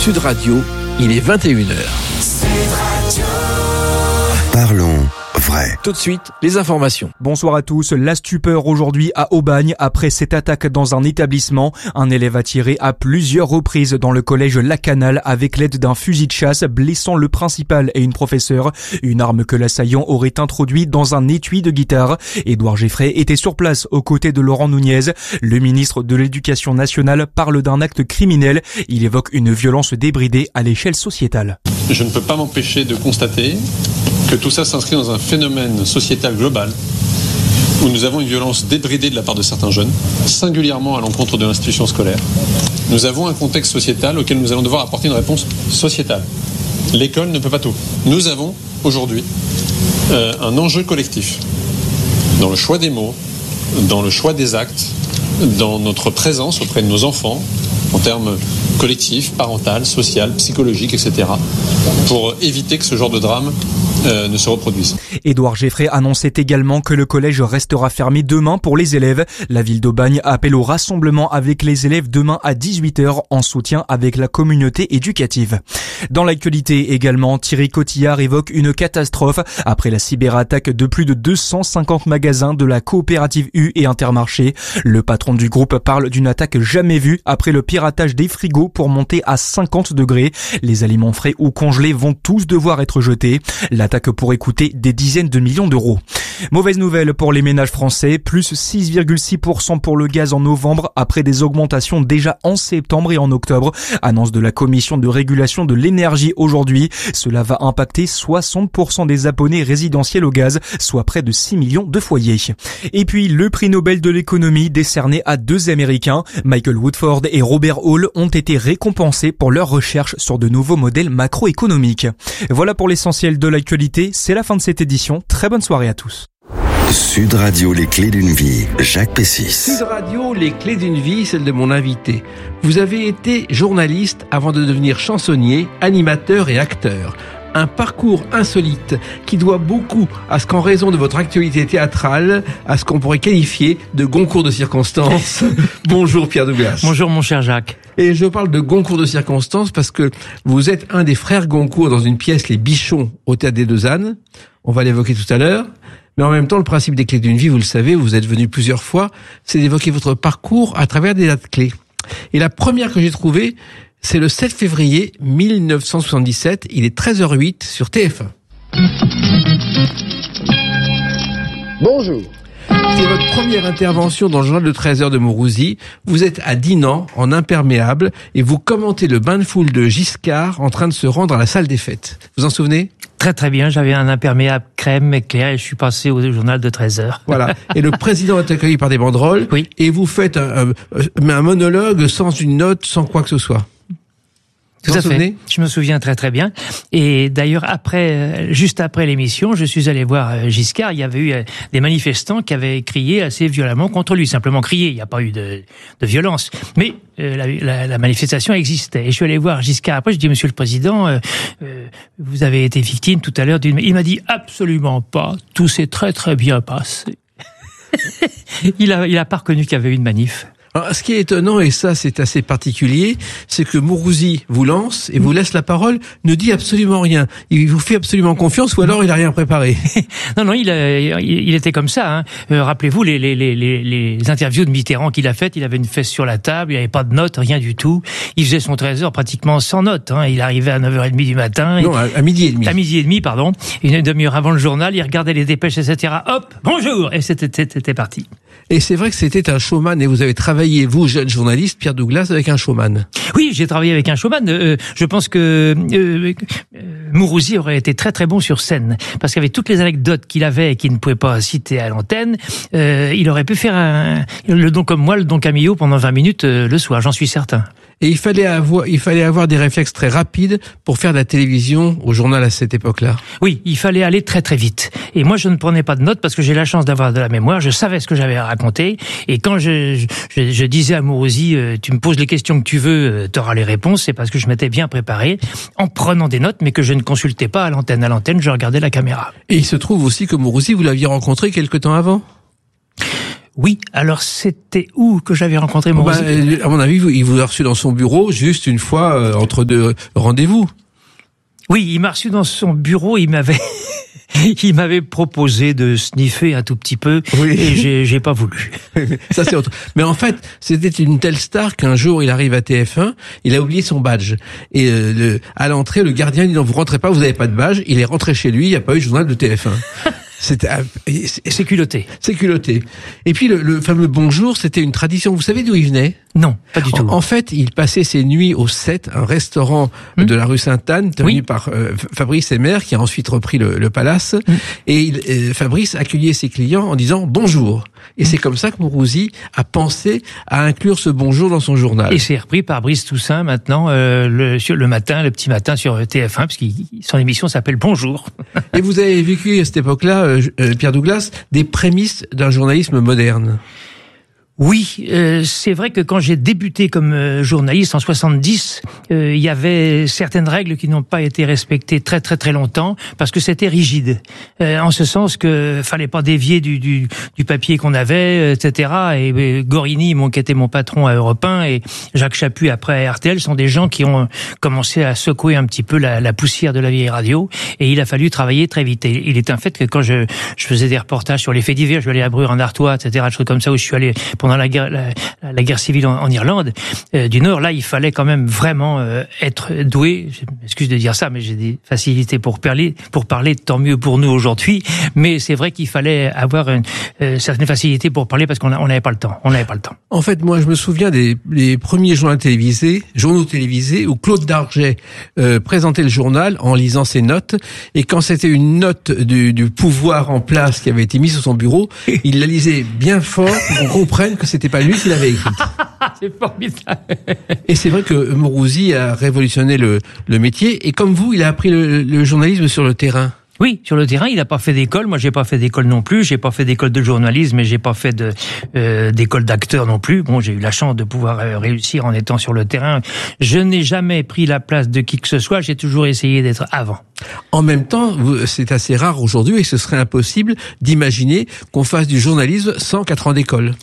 Sud Radio, il est 21h. Parlons vrai. Tout de suite, les informations. Bonsoir à tous. La stupeur aujourd'hui à Aubagne après cette attaque dans un établissement. Un élève a tiré à plusieurs reprises dans le collège Lacanal avec l'aide d'un fusil de chasse, blessant le principal et une professeure. Une arme que l'assaillant aurait introduite dans un étui de guitare. Édouard Geffray était sur place aux côtés de Laurent Nunez. Le ministre de l'Éducation nationale parle d'un acte criminel. Il évoque une violence débridée à l'échelle sociétale. Je ne peux pas m'empêcher de constater que tout ça s'inscrit dans un phénomène sociétal global où nous avons une violence débridée de la part de certains jeunes, singulièrement à l'encontre de l'institution scolaire. Nous avons un contexte sociétal auquel nous allons devoir apporter une réponse sociétale. L'école ne peut pas tout. Nous avons aujourd'hui un enjeu collectif dans le choix des mots, dans le choix des actes, dans notre présence auprès de nos enfants, en termes collectifs, parental, social, psychologique, etc., pour éviter que ce genre de drame ne se reproduise. Édouard Geffray annonçait également que le collège restera fermé demain pour les élèves. La ville d'Aubagne appelle au rassemblement avec les élèves demain à 18h en soutien avec la communauté éducative. Dans l'actualité également, Thierry Cotillard évoque une catastrophe après la cyberattaque de plus de 250 magasins de la coopérative U et Intermarché. Le patron du groupe parle d'une attaque jamais vue après le piratage des frigos pour monter à 50 degrés. Les aliments frais ou congelés vont tous devoir être jetés. L'attaque pourrait coûter des dizaines de millions d'euros. Mauvaise nouvelle pour les ménages français, plus 6,6% pour le gaz en novembre après des augmentations déjà en septembre et en octobre. Annonce de la Commission de régulation de l'énergie aujourd'hui. Cela va impacter 60% des abonnés résidentiels au gaz, soit près de 6 millions de foyers. Et puis le prix Nobel de l'économie décerné à deux Américains, Michael Woodford et Robert Hall, ont été récompensés pour leurs recherches sur de nouveaux modèles macroéconomiques. Voilà pour l'essentiel de l'actualité, c'est la fin de cette édition. Très bonne soirée à tous. Sud Radio, les clés d'une vie. Jacques Pessis. Sud Radio, les clés d'une vie, celle de mon invité. Vous avez été journaliste avant de devenir chansonnier, animateur et acteur. Un parcours insolite qui doit beaucoup à ce qu'en raison de votre actualité théâtrale, à ce qu'on pourrait qualifier de concours de circonstances. Bonjour Pierre Douglas. Bonjour mon cher Jacques. Et je parle de concours de circonstances parce que vous êtes un des frères Goncourt dans une pièce Les Bichons au Théâtre des Deux Ânes. On va l'évoquer tout à l'heure. Mais en même temps, le principe des clés d'une vie, vous le savez, vous êtes venu plusieurs fois, c'est d'évoquer votre parcours à travers des dates clés. Et la première que j'ai trouvée, c'est le 7 février 1977, il est 13h08 sur TF1. Bonjour. C'est votre première intervention dans le journal de 13h de Mourouzi. Vous êtes à Dinan, en imperméable, et vous commentez le bain de foule de Giscard en train de se rendre à la salle des fêtes. Vous en souvenez ? Très très bien, j'avais un imperméable crème éclair et je suis passé au journal de 13h. Voilà, et le président est accueilli par des banderoles, oui. Et vous faites un monologue sans une note, sans quoi que ce soit. Tout à fait. Je me souviens très très bien. Et d'ailleurs, juste après l'émission, je suis allé voir Giscard. Il y avait eu des manifestants qui avaient crié assez violemment contre lui. Simplement crié. Il n'y a pas eu de violence. Mais la manifestation existait. Et je suis allé voir Giscard. Après, je dis, Monsieur le Président, vous avez été victime tout à l'heure d'une... Il m'a dit, absolument pas. Tout s'est très très bien passé. Il a pas reconnu qu'il y avait eu une manif. Alors, ce qui est étonnant, et ça c'est assez particulier, c'est que Mourouzi vous lance et vous laisse la parole, ne dit absolument rien. Il vous fait absolument confiance ou alors il a rien préparé. Non, il était comme ça. Hein. Rappelez-vous les interviews de Mitterrand qu'il a faites, il avait une fesse sur la table, il n'avait pas de notes, rien du tout. Il faisait son 13h pratiquement sans notes. Hein. Il arrivait à 9h30 du matin. Non, à midi et demi. À midi et demi, pardon. Une demi-heure avant le journal, il regardait les dépêches, etc. Hop, bonjour, et c'était parti. Et c'est vrai que c'était un showman, et vous avez travaillé, vous, jeune journaliste, Pierre Douglas, avec un showman. Oui, j'ai travaillé avec un showman. Je pense que Mourouzi aurait été très très bon sur scène, parce qu'avec toutes les anecdotes qu'il avait et qu'il ne pouvait pas citer à l'antenne, il aurait pu faire le don comme moi, le don Camillo pendant 20 minutes le soir, j'en suis certain. Et il fallait avoir des réflexes très rapides pour faire de la télévision au journal à cette époque-là. Oui, il fallait aller très très vite. Et moi, je ne prenais pas de notes parce que j'ai la chance d'avoir de la mémoire. Je savais ce que j'avais à raconter. Et quand je disais à Mourouzi, tu me poses les questions que tu veux, t'auras les réponses, c'est parce que je m'étais bien préparé en prenant des notes, mais que je ne consultais pas à l'antenne. À l'antenne, je regardais la caméra. Et il se trouve aussi que Mourouzi, vous l'aviez rencontré quelque temps avant ? Oui, alors c'était où que j'avais rencontré Morosi? À mon avis, il vous a reçu dans son bureau juste une fois entre deux rendez-vous. Oui, il m'a reçu dans son bureau, il m'avait proposé de sniffer un tout petit peu, oui. Et j'ai pas voulu. Ça c'est autre. Mais en fait, c'était une telle star qu'un jour il arrive à TF1, il a oublié son badge. Et à l'entrée, le gardien dit non, vous rentrez pas, vous avez pas de badge. Il est rentré chez lui, il n'y a pas eu de journal de TF1. C'est culotté. C'est culotté. Et puis le fameux bonjour, c'était une tradition. Vous savez d'où il venait? Non, pas du tout. En fait, il passait ses nuits au 7, un restaurant de la rue Sainte-Anne, tenu par Fabrice Emmer, qui a ensuite repris le palace. Et Fabrice accueillait ses clients en disant bonjour. Et c'est comme ça que Morosi a pensé à inclure ce bonjour dans son journal. Et c'est repris par Brice Toussaint maintenant, le petit matin sur TF1, parce que son émission s'appelle Bonjour. Et vous avez vécu à cette époque-là, Pierre Douglas, des prémices d'un journalisme moderne. Oui, c'est vrai que quand j'ai débuté comme journaliste en 70, il y avait certaines règles qui n'ont pas été respectées très très très longtemps parce que c'était rigide. En ce sens que fallait pas dévier du papier qu'on avait, etc. Et Gorini, qui était mon patron à Europe 1, et Jacques Chaput après à RTL sont des gens qui ont commencé à secouer un petit peu la poussière de la vieille radio. Et il a fallu travailler très vite. Et il est un fait que quand je faisais des reportages sur les faits divers, je suis allé à Brure-en-Artois, etc. Des choses comme ça où je suis allé pendant la guerre civile en Irlande du Nord, là il fallait quand même vraiment être doué. Je m'excuse de dire ça, mais j'ai des facilités pour parler, tant mieux pour nous aujourd'hui. Mais c'est vrai qu'il fallait avoir une certaine facilité pour parler parce qu'on n'avait pas le temps. En fait, moi je me souviens des premiers journaux télévisés où Claude Darget présentait le journal en lisant ses notes, et quand c'était une note du pouvoir en place qui avait été mise sur son bureau, il la lisait bien fort pour qu'on comprenne que c'était pas lui qui l'avait écrite. C'est formidable. Et c'est vrai que Morosi a révolutionné le métier, et comme vous, il a appris le journalisme sur le terrain. Oui, sur le terrain, il n'a pas fait d'école. Moi, j'ai pas fait d'école non plus. J'ai pas fait d'école de journalisme, et j'ai pas fait d'école d'acteur non plus. Bon, j'ai eu la chance de pouvoir réussir en étant sur le terrain. Je n'ai jamais pris la place de qui que ce soit. J'ai toujours essayé d'être avant. En même temps, c'est assez rare aujourd'hui, et ce serait impossible d'imaginer qu'on fasse du journalisme sans 4 ans d'école.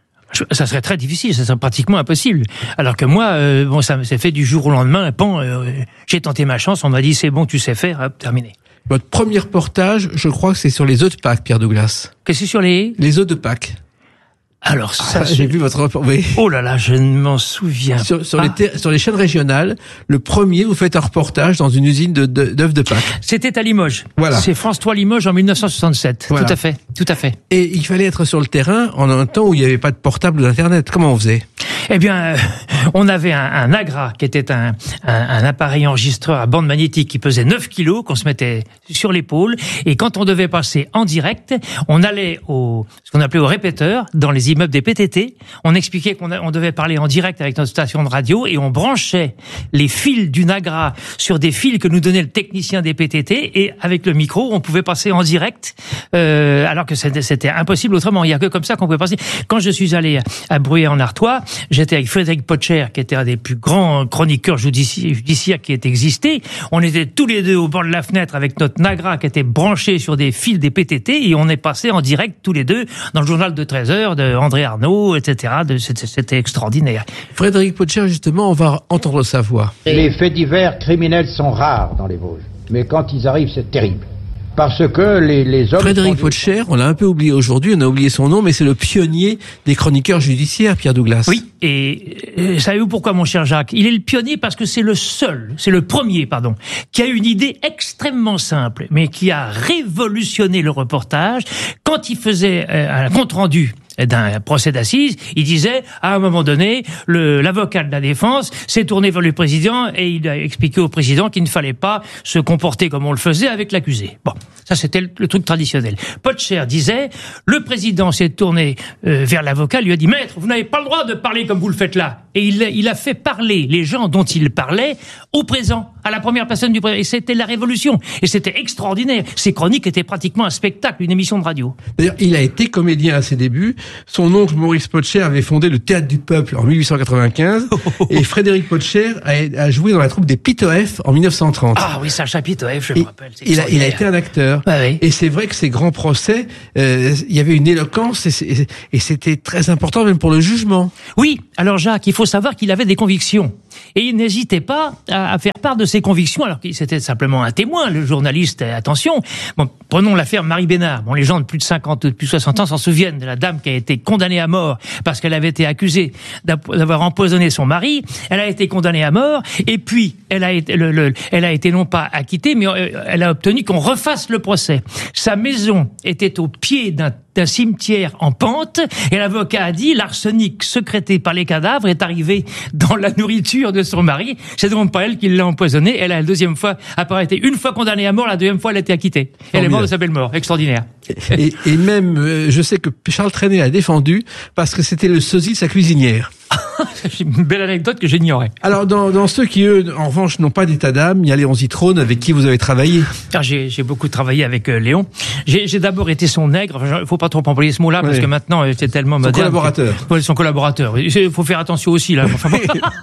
Ça serait très difficile, ça serait pratiquement impossible. Alors que moi, ça s'est fait du jour au lendemain. J'ai tenté ma chance, on m'a dit c'est bon, tu sais faire, hop, terminé. Votre premier reportage, je crois que c'est sur les œufs de Pâques, Pierre Douglas. Qu'est-ce que c'est sur les œufs de Pâques. Alors ça, j'ai vu votre reportage. Oui. Oh là là, je ne m'en souviens pas. Sur les chaînes régionales, le premier, vous faites un reportage dans une usine d'œufs de Pâques. C'était à Limoges. Voilà. C'est France 3 Limoges en 1967. Voilà. Tout à fait. Et il fallait être sur le terrain en un temps où il n'y avait pas de portable ou d'internet. Comment on faisait? Eh bien, on avait un Agra qui était un appareil enregistreur à bande magnétique qui pesait 9 kilos, qu'on se mettait sur l'épaule. Et quand on devait passer en direct, on allait ce qu'on appelait au répéteur, dans les immeubles des PTT. On expliquait qu'on devait parler en direct avec notre station de radio, et on branchait les fils du Agra sur des fils que nous donnait le technicien des PTT, et avec le micro, on pouvait passer en direct, alors que c'était impossible autrement. Il n'y a que comme ça qu'on pouvait passer. Quand je suis allé à Bruyères-en-Artois, j'étais avec Frédéric Potcher, qui était un des plus grands chroniqueurs judiciaires qui ait existé. On était tous les deux au bord de la fenêtre avec notre Nagra qui était branché sur des fils des PTT, et on est passé en direct tous les deux dans le journal de 13h de André Arnaud, etc. C'était extraordinaire. Frédéric Potcher, justement, on va entendre sa voix. Les faits divers criminels sont rares dans les Vosges, mais quand ils arrivent, c'est terrible. Parce que les hommes... Frédéric Potcher, on l'a un peu oublié aujourd'hui, on a oublié son nom, mais c'est le pionnier des chroniqueurs judiciaires, Pierre Douglas. Oui, et savez-vous pourquoi, mon cher Jacques? Il est le pionnier parce que c'est le premier, qui a une idée extrêmement simple, mais qui a révolutionné le reportage. Quand il faisait un compte-rendu d'un procès d'assises, il disait, à un moment donné, l'avocat de la défense s'est tourné vers le président et il a expliqué au président qu'il ne fallait pas se comporter comme on le faisait avec l'accusé. Bon, ça c'était le truc traditionnel. Potcher disait, le président s'est tourné vers l'avocat, lui a dit, maître, vous n'avez pas le droit de parler comme vous le faites là. Et il a fait parler les gens dont il parlait au présent, à la première personne du présent. Et c'était la révolution. Et c'était extraordinaire. Ses chroniques étaient pratiquement un spectacle, une émission de radio. D'ailleurs, il a été comédien à ses débuts. Son oncle Maurice Potcher avait fondé le Théâtre du Peuple en 1895. Et Frédéric Potcher a joué dans la troupe des Pitoef en 1930. Ah oui, Sacha Pitoef, je me rappelle. Il a été un acteur. Ah oui. Et c'est vrai que ces grands procès, il y avait une éloquence et c'était très important même pour le jugement. Oui, alors Jacques, il faut savoir qu'il avait des convictions. Et il n'hésitait pas à faire part de ses convictions, alors qu'il c'était simplement un témoin, le journaliste, attention. Bon, prenons l'affaire Marie Bénard. Bon, les gens de plus de 50, de plus de 60 ans s'en souviennent de la dame qui a été condamnée à mort parce qu'elle avait été accusée d'avoir empoisonné son mari. Elle a été condamnée à mort, et puis elle a été non pas acquittée, mais elle a obtenu qu'on refasse le procès. Sa maison était au pied d'un cimetière en pente, et l'avocat a dit l'arsenic sécrété par les cadavres est arrivé dans la nourriture de son mari. C'est donc pas elle qui l'a empoisonné. Elle a la deuxième fois, après été une fois condamnée à mort, la deuxième fois elle a été acquittée. Elle est morte de sa belle mort. Extraordinaire. Et même, je sais que Charles Trenet a défendu parce que c'était le sosie de sa cuisinière. C'est une belle anecdote que j'ignorais. Alors, dans ceux qui, eux, en revanche, n'ont pas d'état d'âme, il y a Léon Zitrone, avec qui vous avez travaillé. Alors, j'ai beaucoup travaillé avec Léon. J'ai d'abord été son nègre. Il faut pas trop employer ce mot-là, parce que maintenant, c'est tellement moderne. Son collaborateur. Il faut faire attention aussi, là. Enfin, bon.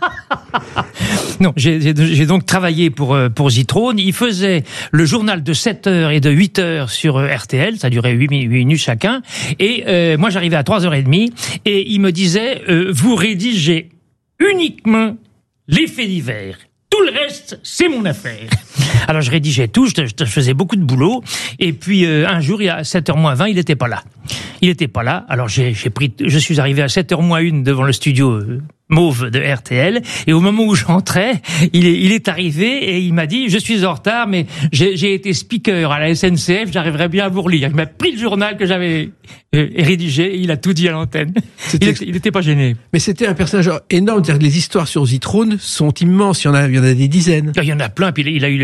Non, j'ai donc travaillé pour Zitrone. Il faisait le journal de 7h et de 8h sur RTL. Ça durait 8 minutes chacun. Et moi, j'arrivais à 3h30. Et il me disait, vous rédigez uniquement les faits divers. Tout le reste, c'est mon affaire. Alors, je rédigeais tout, je faisais beaucoup de boulot. Et puis, un jour, à 7h-20, il n'était pas là. Alors, je suis arrivé à 7h-1 devant le studio Mauve de RTL, et au moment où j'entrais, il est arrivé et il m'a dit, je suis en retard, mais j'ai été speaker à la SNCF, j'arriverai bien à vous relire. Il m'a pris le journal que j'avais rédigé et il a tout dit à l'antenne. Il n'était pas gêné. Mais c'était un personnage énorme, c'est-à-dire que les histoires sur Zitrone sont immenses, il y en a des dizaines. Il y en a plein, puis il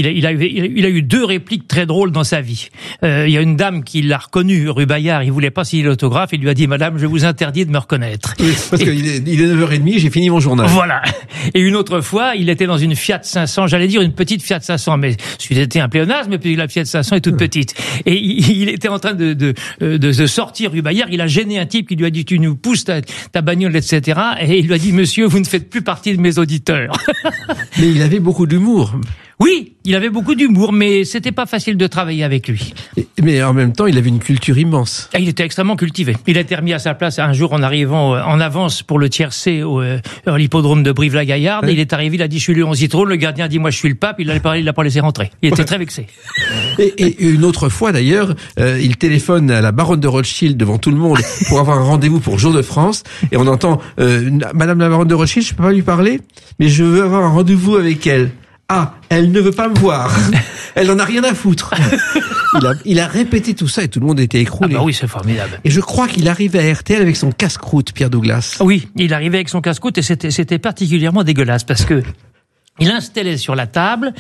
a eu 2 répliques très drôles dans sa vie. Il y a une dame qui l'a reconnu, rue Bayard, il voulait pas signer l'autographe, il lui a dit, madame, je vous interdis de me reconnaître. Oui, parce qu'il est 9h30, j'ai fini mon journal. Voilà. Et une autre fois, il était dans une Fiat 500, j'allais dire une petite Fiat 500, mais c'était un pléonasme, puis la Fiat 500 est toute petite. Et il était en train de sortir rue Bayard, il a gêné un type qui lui a dit, tu nous pousses ta bagnole, etc. Et il lui a dit, monsieur, vous ne faites plus partie de mes auditeurs. Mais il avait beaucoup d'humour. Oui, il avait beaucoup d'humour, mais c'était pas facile de travailler avec lui. Mais en même temps, il avait une culture immense. Il était extrêmement cultivé. Il a été remis à sa place un jour en arrivant en avance pour le tiercé à l'hippodrome de Brive-la-Gaillarde. Oui. Il est arrivé, il a dit, je suis Léon Zitrone. Le gardien a dit, moi je suis le pape. Il l'a pas laissé rentrer. Il était très vexé. Et une autre fois d'ailleurs, il téléphone à la baronne de Rothschild devant tout le monde pour avoir un rendez-vous pour Jour de France. Et on entend, Madame la baronne de Rothschild, je peux pas lui parler, mais je veux avoir un rendez-vous avec elle. Ah, elle ne veut pas me voir. Elle en a rien à foutre. Il a répété tout ça et tout le monde était écroulé. Ah bah oui, c'est formidable. Et je crois qu'il arrivait à RTL avec son casse-croûte, Pierre Douglas. Oui, il arrivait avec son casse-croûte et c'était particulièrement dégueulasse parce que il installait sur la table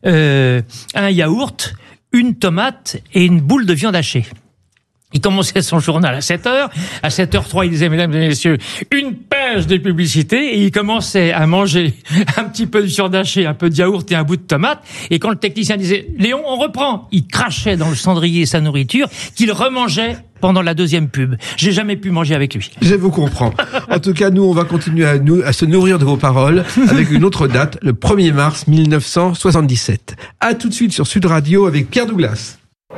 un yaourt, une tomate et une boule de viande hachée. Il commençait son journal à 7h. À 7h03, il disait, mesdames et messieurs, une page de publicité, et il commençait à manger un petit peu de viande hachée, un peu de yaourt et un bout de tomate. Et quand le technicien disait, Léon, on reprend, il crachait dans le cendrier sa nourriture, qu'il remangeait pendant la deuxième pub. J'ai jamais pu manger avec lui. Je vous comprends. En tout cas, nous, on va continuer à se nourrir de vos paroles avec une autre date, le 1er mars 1977. À tout de suite sur Sud Radio avec Pierre Douglas.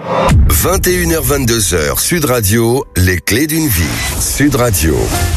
21h-22h, Sud Radio, les clés d'une vie. Sud Radio.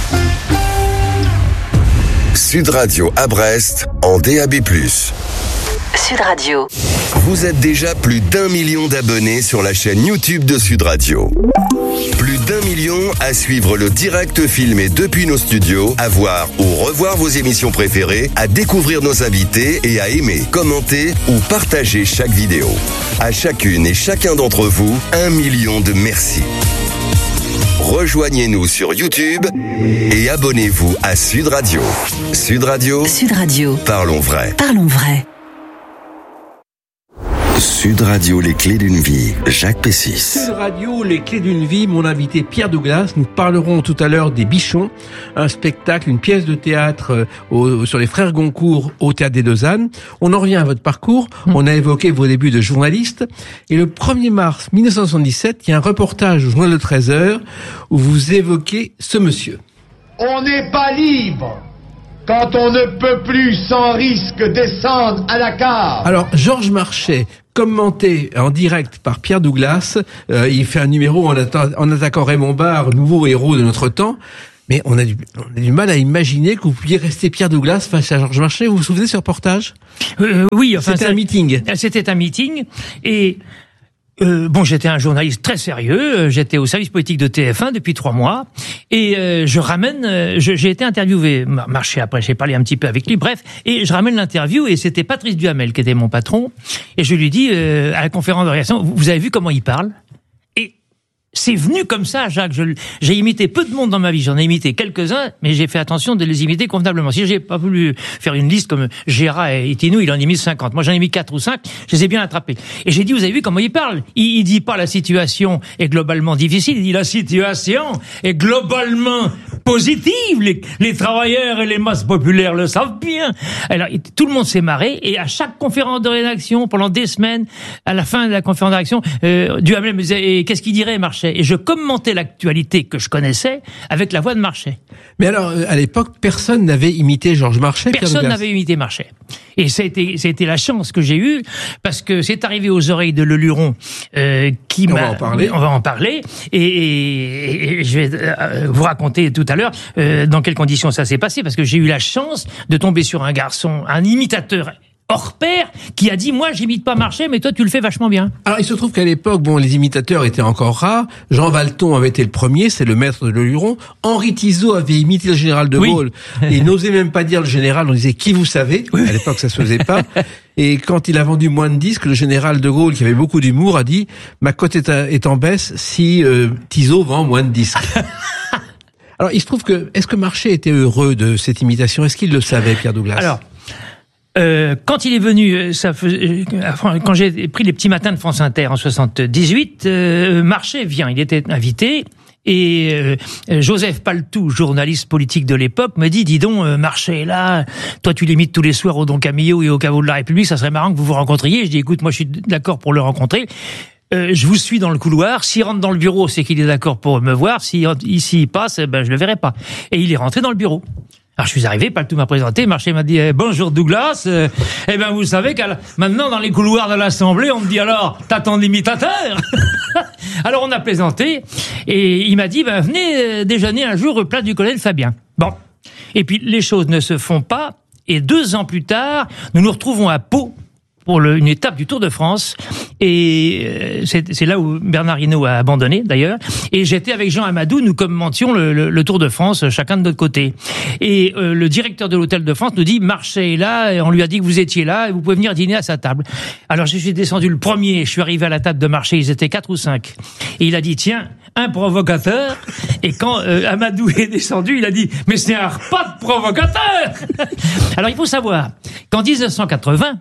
Sud Radio à Brest, en DAB+. Sud Radio. Vous êtes déjà plus d'1 million d'abonnés sur la chaîne YouTube de Sud Radio. Plus d'1 million à suivre le direct filmé depuis nos studios, à voir ou revoir vos émissions préférées, à découvrir nos invités et à aimer, commenter ou partager chaque vidéo. À chacune et chacun d'entre vous, 1 million de merci. Rejoignez-nous sur YouTube et abonnez-vous à Sud Radio. Sud Radio. Sud Radio. Parlons vrai. Parlons vrai. Sud Radio, les clés d'une vie, Jacques Pessis. Sud Radio, les clés d'une vie, mon invité Pierre Douglas. Nous parlerons tout à l'heure des Bichons, un spectacle, une pièce de théâtre sur les frères Goncourt au Théâtre des Deux Ânes. On en revient à votre parcours. On a évoqué vos débuts de journaliste. Et le 1er mars 1977, il y a un reportage au journal de 13h où vous évoquez ce monsieur. On n'est pas libre quand on ne peut plus sans risque descendre à la cave. Alors, Georges Marchais, commenté en direct par Pierre Douglas, il fait un numéro en attaquant Raymond Barre, nouveau héros de notre temps. Mais on a du mal à imaginer que vous pouviez rester Pierre Douglas face à Georges Marchais. Vous vous souvenez de ce reportage ? Oui, enfin... C'était un meeting. C'était un meeting, et... j'étais un journaliste très sérieux, j'étais au service politique de TF1 depuis 3 mois, et j'ai été interviewé, Marché après, j'ai parlé un petit peu avec lui, bref, et je ramène l'interview, et c'était Patrice Duhamel qui était mon patron, et je lui dis, à la conférence de réaction, vous avez vu comment il parle ? C'est venu comme ça, Jacques. J'ai imité peu de monde dans ma vie. J'en ai imité quelques-uns, mais j'ai fait attention de les imiter convenablement. Si j'ai pas voulu faire une liste comme Gérard et Tinou, il en a mis 50. Moi, j'en ai mis 4 ou 5. Je les ai bien attrapés. Et j'ai dit, vous avez vu comment il parle? Il dit pas la situation est globalement difficile. Il dit la situation est globalement positive. Les travailleurs et les masses populaires le savent bien. Alors, tout le monde s'est marré. Et à chaque conférence de rédaction, pendant des semaines, à la fin de la conférence de rédaction, Duhamel me disait, qu'est-ce qu'il dirait, Marchais? Et je commentais l'actualité que je connaissais avec la voix de Marchais. Mais alors, à l'époque, personne n'avait imité Georges Marchais. Personne n'avait imité Marchais. Et ça a été la chance que j'ai eue, parce que c'est arrivé aux oreilles de Leluron, qui m'a... On va en parler. Et je vais vous raconter tout à l'heure dans quelles conditions ça s'est passé, parce que j'ai eu la chance de tomber sur un garçon, un imitateur hors pair, qui a dit, moi, j'imite pas Marchais, mais toi, tu le fais vachement bien. Alors, il se trouve qu'à l'époque, les imitateurs étaient encore rares. Jean Valton avait été le premier, c'est le maître de Leluron. Henri Tizot avait imité le général de Gaulle. Et il n'osait même pas dire le général, on disait, qui vous savez? À l'époque, ça se faisait pas. Et quand il a vendu moins de disques, le général de Gaulle, qui avait beaucoup d'humour, a dit, ma cote est en baisse si Tizot vend moins de disques. Alors, il se trouve est-ce que Marchais était heureux de cette imitation? Est-ce qu'il le savait, Pierre Douglas? Alors, quand il est venu, quand j'ai pris les petits matins de France Inter en 78, Marchais vient, il était invité, et Joseph Paltou, journaliste politique de l'époque, me dit, dis donc, Marchais est là, toi tu l'imites tous les soirs au Don Camillo et au Caveau de la République, ça serait marrant que vous vous rencontriez. Je dis, écoute, moi je suis d'accord pour le rencontrer. Je vous suis dans le couloir. S'il rentre dans le bureau, c'est qu'il est d'accord pour me voir. S'il passe, je le verrai pas. Et il est rentré dans le bureau. Alors, je suis arrivé, Paltou m'a présenté, Marchais m'a dit, bonjour Douglas, vous savez maintenant, dans les couloirs de l'Assemblée, on me dit, alors, t'as ton imitateur? Alors, on a plaisanté, et il m'a dit, venez déjeuner un jour au plat du colonel Fabien. Bon. Et puis, les choses ne se font pas, et 2 ans plus tard, nous nous retrouvons à Pau, pour une étape du Tour de France, et c'est là où Bernard Hinault a abandonné d'ailleurs, et j'étais avec Jean Amadou, nous commentions le Tour de France, chacun de notre côté, et le directeur de l'Hôtel de France nous dit, Marchais est là, et on lui a dit que vous étiez là, et vous pouvez venir dîner à sa table. Alors je suis descendu le premier, je suis arrivé à la table de Marchais, ils étaient 4 ou 5, et il a dit, tiens, un provocateur, et quand Amadou est descendu, il a dit, mais c'est un repas de provocateur. Alors il faut savoir qu'en 1980,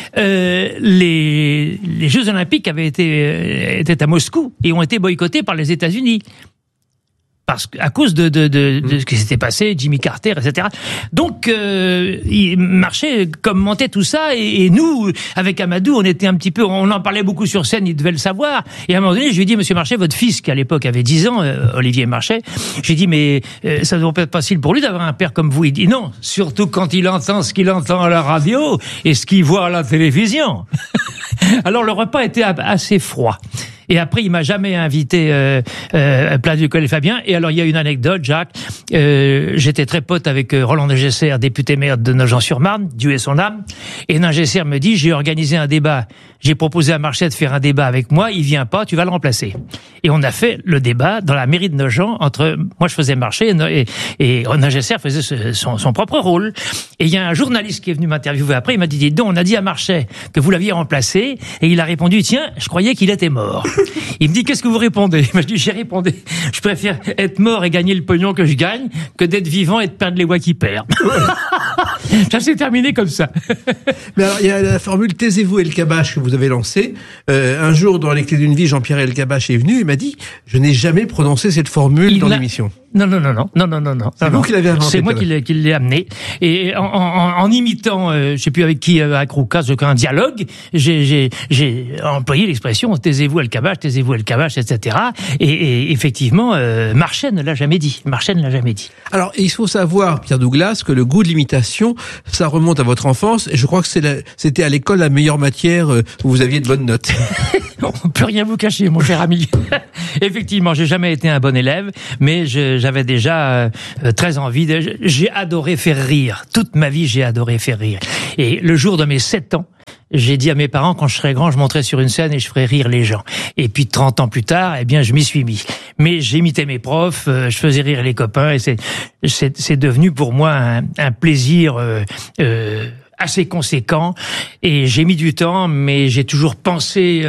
les Jeux Olympiques étaient à Moscou et ont été boycottés par les États-Unis. À cause de ce qui s'était passé, Jimmy Carter, etc. Donc, Marchais commentait tout ça, et nous, avec Amadou, on en parlait beaucoup sur scène, il devait le savoir. Et à un moment donné, je lui ai dit, monsieur Marchais, votre fils, qui à l'époque avait 10 ans, Olivier Marchais, j'ai dit, mais ça ne doit pas être facile pour lui d'avoir un père comme vous. Il dit, non, surtout quand il entend ce qu'il entend à la radio et ce qu'il voit à la télévision. Alors, le repas était assez froid. Et après, il m'a jamais invité à Place du Colonel Fabien. Et alors, il y a une anecdote, Jacques. J'étais très pote avec Roland Negesser, député maire de Nogent-sur-Marne, Dieu ait son âme. Et Negesser me dit, j'ai organisé un débat. J'ai proposé à Marchais de faire un débat avec moi. Il vient pas, tu vas le remplacer. Et on a fait le débat dans la mairie de Nogent entre, moi je faisais Marchais et Negesser faisait son propre rôle. Et il y a un journaliste qui est venu m'interviewer après. Il m'a dit, dis donc, on a dit à Marchais que vous l'aviez remplacé. Et il a répondu, tiens, je croyais qu'il était mort. Il me dit, qu'est-ce que vous répondez? Je dis, j'ai répondu, je préfère être mort et gagner le pognon que je gagne que d'être vivant et de perdre les voix qui perdent. Ça s'est terminé comme ça. Mais alors, il y a la formule taisez-vous El-Kabach que vous avez lancée. Un jour, dans Les Clés d'une vie, Jean-Pierre El-Kabach est venu et m'a dit « Je n'ai jamais prononcé cette formule dans l'émission ». Non. C'est vous qui l'avez inventé. C'est moi qui l'ai amené. Et en imitant, je sais plus avec qui, avec Roucas, un dialogue, j'ai employé l'expression taisez-vous El-Kabach, etc. Et effectivement, Marchais ne l'a jamais dit. Alors, il faut savoir, Pierre Douglas, que le goût de l'imitation, ça remonte à votre enfance. Et je crois que c'était à l'école la meilleure matière où vous aviez de bonnes notes. On peut rien vous cacher, mon cher ami. Effectivement, j'ai jamais été un bon élève, mais j'avais déjà très envie j'ai adoré faire rire. Toute ma vie, j'ai adoré faire rire. Et le jour de mes 7 ans, j'ai dit à mes parents, quand je serai grand, je monterai sur une scène et je ferai rire les gens. Et puis 30 ans plus tard, eh bien, je m'y suis mis. Mais j'imitais mes profs, je faisais rire les copains, et c'est devenu pour moi un plaisir assez conséquent. Et j'ai mis du temps, mais j'ai toujours pensé,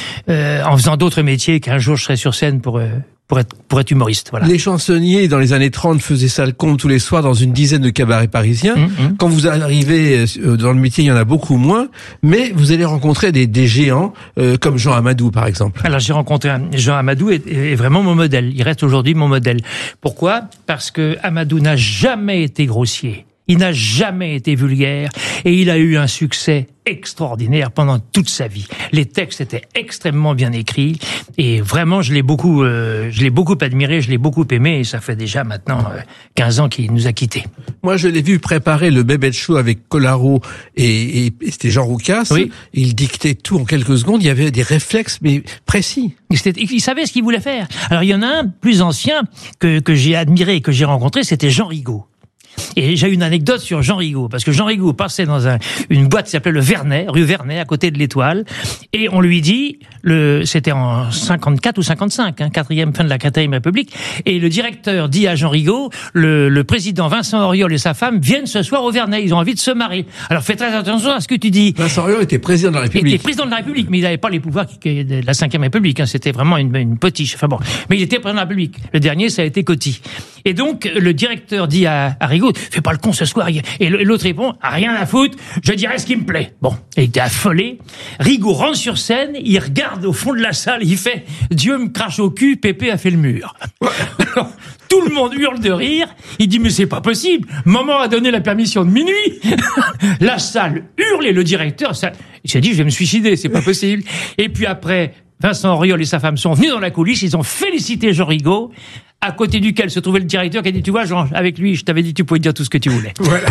en faisant d'autres métiers, qu'un jour je serais sur scène pour être humoriste, voilà. Les chansonniers, dans les années 30, faisaient ça le compte tous les soirs dans une dizaine de cabarets parisiens. Quand vous arrivez dans le métier, il y en a beaucoup moins, mais vous allez rencontrer des géants, comme Jean Amadou, par exemple. Alors, j'ai rencontré Jean Amadou est vraiment mon modèle. Il reste aujourd'hui mon modèle. Pourquoi? Parce que Amadou n'a jamais été grossier. Il n'a jamais été vulgaire et il a eu un succès extraordinaire pendant toute sa vie. Les textes étaient extrêmement bien écrits et vraiment je l'ai beaucoup admiré, je l'ai beaucoup aimé et ça fait déjà maintenant 15 ans qu'il nous a quittés. Moi je l'ai vu préparer le Bébé Show avec Collaro et c'était Jean Roucas. Oui. Il dictait tout en quelques secondes, il y avait des réflexes mais précis. Il savait ce qu'il voulait faire. Alors il y en a un plus ancien que j'ai admiré, que j'ai rencontré, c'était Jean Rigaud. Et j'ai une anecdote sur Jean Rigaud, parce que Jean Rigaud passait dans une boîte qui s'appelait le Vernet, rue Vernet, à côté de l'Étoile, et on lui dit, c'était en 54 ou 55, fin de la 4e République, et le directeur dit à Jean Rigaud, le président Vincent Auriol et sa femme viennent ce soir au Vernet, ils ont envie de se marier. Alors fais très attention à ce que tu dis. Vincent Auriol était président de la République. Il était président de la République, mais il n'avait pas les pouvoirs de la 5e République, c'était vraiment une potiche. Enfin bon, mais il était président de la République. Le dernier, ça a été Coty. Et donc, le directeur dit à Rigaud, fais pas le con ce soir. Et l'autre répond, rien à foutre, je dirai ce qui me plaît. Bon, il était affolé. Rigaud rentre sur scène, il regarde au fond de la salle, il fait, Dieu me crache au cul, Pépé a fait le mur. Alors, tout le monde hurle de rire. Il dit, mais c'est pas possible. Maman a donné la permission de minuit. La salle hurle et le directeur, il s'est dit, je vais me suicider, c'est pas possible. Et puis après, Vincent Auriol et sa femme sont venus dans la coulisse, ils ont félicité Jean Rigaud, à côté duquel se trouvait le directeur qui a dit, tu vois Jean, avec lui, je t'avais dit tu pouvais dire tout ce que tu voulais. Voilà.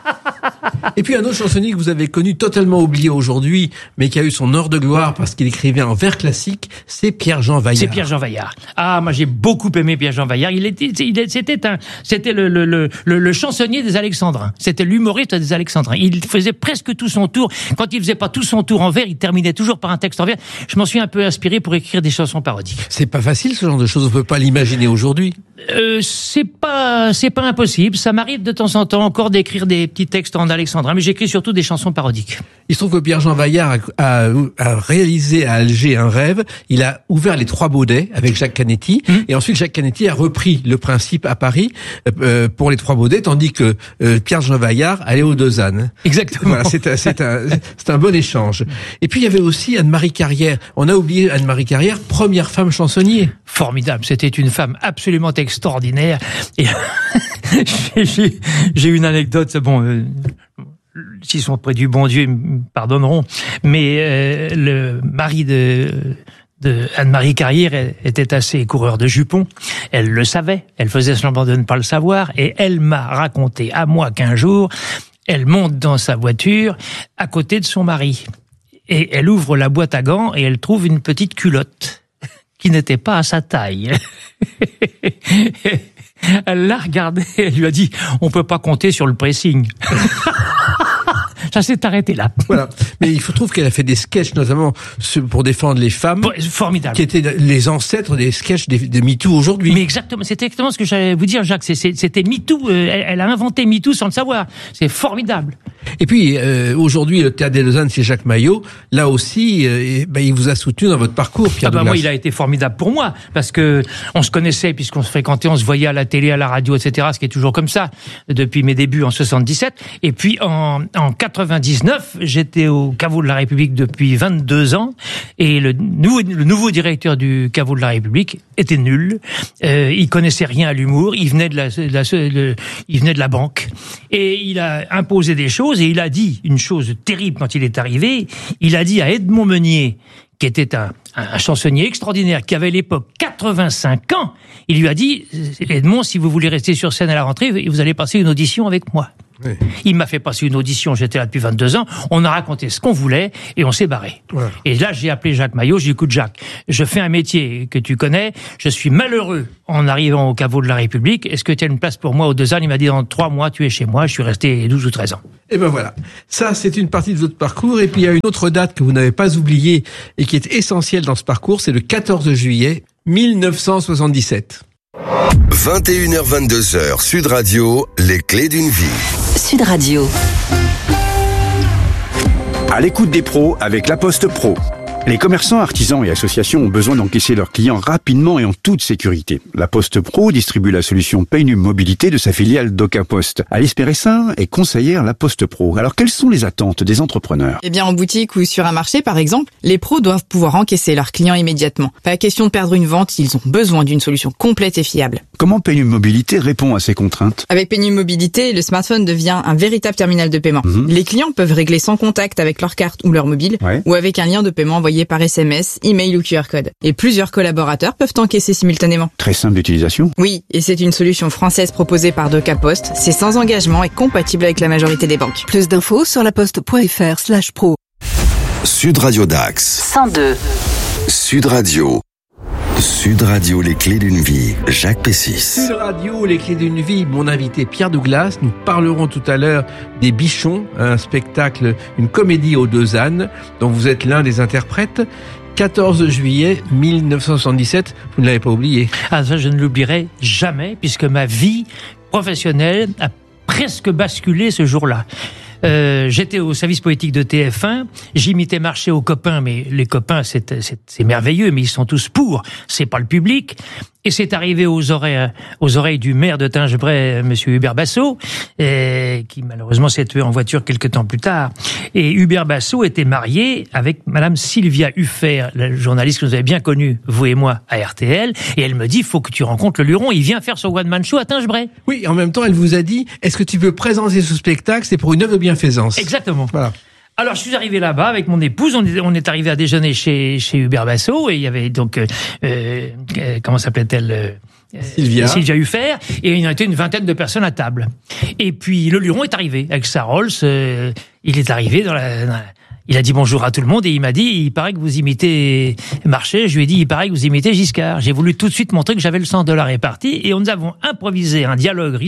Et puis un autre chansonnier que vous avez connu, totalement oublié aujourd'hui, mais qui a eu son heure de gloire parce qu'il écrivait en vers classique, c'est Pierre-Jean Vaillard. C'est Pierre-Jean Vaillard. Ah, moi j'ai beaucoup aimé Pierre-Jean Vaillard. C'était le chansonnier des Alexandrins. C'était l'humoriste des Alexandrins. Il faisait presque tout son tour. Quand il faisait pas tout son tour en vers, il terminait toujours par un texte en vers. Je m'en suis un peu inspiré pour écrire des chansons parodiques. C'est pas facile ce genre de choses, on peut pas l'imaginer aujourd'hui. C'est pas impossible. Ça m'arrive de temps en temps encore d'écrire des petits textes en alexandrin, mais j'écris surtout des chansons parodiques. Il se trouve que Pierre-Jean Vaillard a réalisé à Alger un rêve. Il a ouvert les Trois Baudets avec Jacques Canetti, et ensuite Jacques Canetti a repris le principe à Paris pour les Trois Baudets, tandis que Pierre-Jean Vaillard allait aux Deux Ânes. Exactement. Voilà, c'est un bon échange. Et puis il y avait aussi Anne-Marie Carrière. On a oublié Anne-Marie Carrière, première femme chansonnier. Formidable. C'était une femme absolument extraordinaire. Et j'ai une anecdote. Bon. S'ils sont près du bon Dieu, ils me pardonneront. Mais le mari de Anne-Marie Carrière était assez coureur de jupons. Elle le savait. Elle faisait semblant de ne pas le savoir. Et elle m'a raconté à moi qu'un jour, elle monte dans sa voiture à côté de son mari. Et elle ouvre la boîte à gants et elle trouve une petite culotte qui n'était pas à sa taille. Elle l'a regardé et elle lui a dit, on peut pas compter sur le pressing. Ça s'est arrêté là. Voilà. Mais il faut trouver qu'elle a fait des sketchs, notamment pour défendre les femmes. Formidable. Qui étaient les ancêtres des sketchs de MeToo aujourd'hui. Mais exactement. C'était exactement ce que j'allais vous dire, Jacques. C'était MeToo. Elle a inventé MeToo sans le savoir. C'est formidable. Et puis, aujourd'hui, le Théâtre des Lausanne, c'est Jacques Maillot. Là aussi, il vous a soutenu dans votre parcours, Pierre Douglas. Moi, il a été formidable pour moi. Parce que on se connaissait, puisqu'on se fréquentait, on se voyait à la télé, à la radio, etc. Ce qui est toujours comme ça, depuis mes débuts en 77. Et puis, en 99, j'étais au Caveau de la République depuis 22 ans. Et le nouveau directeur du Caveau de la République était nul. Il connaissait rien à l'humour. Il venait de la banque. Et il a imposé des choses. Et il a dit une chose terrible quand il est arrivé. Il a dit à Edmond Meunier, qui était un chansonnier extraordinaire, qui avait à l'époque 85 ans, il lui a dit, Edmond, si vous voulez rester sur scène à la rentrée, vous allez passer une audition avec moi. Oui. Il m'a fait passer une audition, j'étais là depuis 22 ans, on a raconté ce qu'on voulait et on s'est barré. Ouais. Et là, j'ai appelé Jacques Maillot, j'ai dit, écoute Jacques, je fais un métier que tu connais, je suis malheureux en arrivant au Caveau de la République, est-ce que tu as une place pour moi aux 2 ans? Il m'a dit, dans 3 mois, tu es chez moi, je suis resté 12 ou 13 ans. Et ben voilà, ça c'est une partie de votre parcours, et puis il y a une autre date que vous n'avez pas oubliée et qui est essentielle dans ce parcours, c'est le 14 juillet 1977. 21h-22h, Sud Radio, les clés d'une vie. Sud Radio. À l'écoute des pros avec La Poste Pro. Les commerçants, artisans et associations ont besoin d'encaisser leurs clients rapidement et en toute sécurité. La Poste Pro distribue la solution Paynum Mobilité de sa filiale DocaPost. Alice Péressin est conseillère La Poste Pro. Alors, quelles sont les attentes des entrepreneurs? Eh bien, en boutique ou sur un marché, par exemple, les pros doivent pouvoir encaisser leurs clients immédiatement. Pas question de perdre une vente, ils ont besoin d'une solution complète et fiable. Comment Paynum Mobilité répond à ces contraintes? Avec Paynum Mobilité, le smartphone devient un véritable terminal de paiement. Les clients peuvent régler sans contact avec leur carte ou leur mobile, ou avec un lien de paiement envoyé par SMS, email ou QR code. Et plusieurs collaborateurs peuvent encaisser simultanément. Très simple d'utilisation. Oui, et c'est une solution française proposée par DocaPost. C'est sans engagement et compatible avec la majorité des banques. Plus d'infos sur laposte.fr/pro. Sud Radio Dax. 102. Sud Radio. Sud Radio, les clés d'une vie. Jacques Pessis. Sud Radio, les clés d'une vie. Mon invité Pierre Douglas. Nous parlerons tout à l'heure des Bichons, un spectacle, une comédie aux 2 ânes, dont vous êtes l'un des interprètes. 14 juillet 1977, vous ne l'avez pas oublié. Ah, ça, je ne l'oublierai jamais, puisque ma vie professionnelle a presque basculé ce jour-là. J'étais au service politique de TF1, j'imitais marcher aux copains, mais les copains c'est merveilleux, mais ils sont tous pour, c'est pas le public. Et c'est arrivé aux oreilles du maire de Tingebray, monsieur Hubert Bassot, qui malheureusement s'est tué en voiture quelque temps plus tard. Et Hubert Bassot était marié avec madame Sylvia Huffert, la journaliste que vous avez bien connue, vous et moi, à RTL. Et elle me dit, faut que tu rencontres le Luron, il vient faire son one-man show à Tingebray. Oui, en même temps, elle vous a dit, est-ce que tu peux présenter ce spectacle? C'est pour une œuvre de bienfaisance. Exactement. Voilà. Alors, je suis arrivé là-bas avec mon épouse, on est arrivé à déjeuner chez Hubert Bassot, et il y avait donc, comment s'appelait-elle? Sylvia Huffert, et il y en était une vingtaine de personnes à table. Et puis, le Luron est arrivé avec sa Rolls, il est arrivé il a dit bonjour à tout le monde et il m'a dit, il paraît que vous imitez Marchais. Je lui ai dit, il paraît que vous imitez Giscard. J'ai voulu tout de suite montrer que j'avais le sens de la répartie et nous avons improvisé un dialogue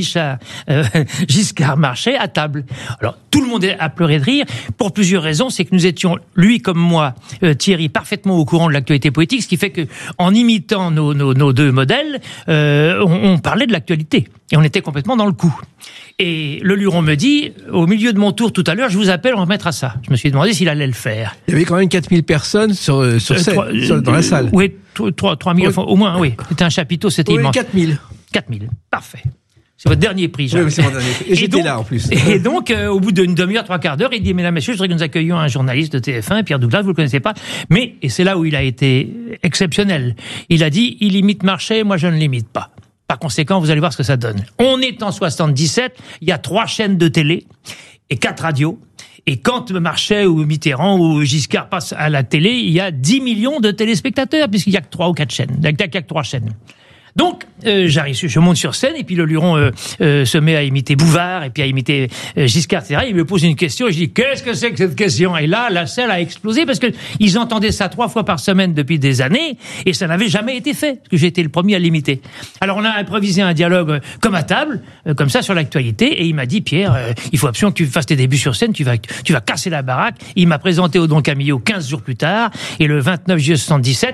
Giscard-Marchais à table. Alors, tout le monde a pleuré de rire pour plusieurs raisons. C'est que nous étions, lui comme moi, Thierry, parfaitement au courant de l'actualité politique, ce qui fait que, en imitant nos 2 modèles, on parlait de l'actualité et on était complètement dans le coup. Et le Luron me dit, au milieu de mon tour tout à l'heure, je vous appelle, on va mettre à ça. Je me suis demandé s'il allait le faire. Il y avait quand même 4000 personnes sur scène, dans la salle. Oui, 3000, enfin, au moins, oui. C'était un chapiteau, c'était immense. 4000. 4000, parfait. C'est votre dernier prix, Jacques. Oui, c'est mon dernier prix. Et j'étais donc, là, en plus. Et donc, au bout d'une demi-heure, 3/4 d'heure, il dit, mesdames, messieurs, je voudrais que nous accueillions un journaliste de TF1, Pierre Douglas, vous le connaissez pas. Mais, et c'est là où il a été exceptionnel. Il a dit, il imite Marchais, moi je ne l'imite pas. Par conséquent, vous allez voir ce que ça donne. On est en 77, il y a 3 chaînes de télé et 4 radios. Et quand Marchais ou Mitterrand ou Giscard passent à la télé, il y a 10 millions de téléspectateurs, puisqu'il y a que 3 ou 4 chaînes. Il y a que 3 chaînes. Donc, j'arrive, je monte sur scène et puis le Luron se met à imiter Bouvard et puis à imiter Giscard, etc. Il me pose une question et je dis qu'est-ce que c'est que cette question? Et là, la salle a explosé parce que ils entendaient ça 3 fois par semaine depuis des années et ça n'avait jamais été fait parce que j'ai été le premier à l'imiter. Alors on a improvisé un dialogue comme à table, comme ça sur l'actualité et il m'a dit Pierre, il faut absolument que tu fasses tes débuts sur scène, tu vas casser la baraque. Il m'a présenté au Don Camillo 15 jours plus tard et le 29 juillet 77.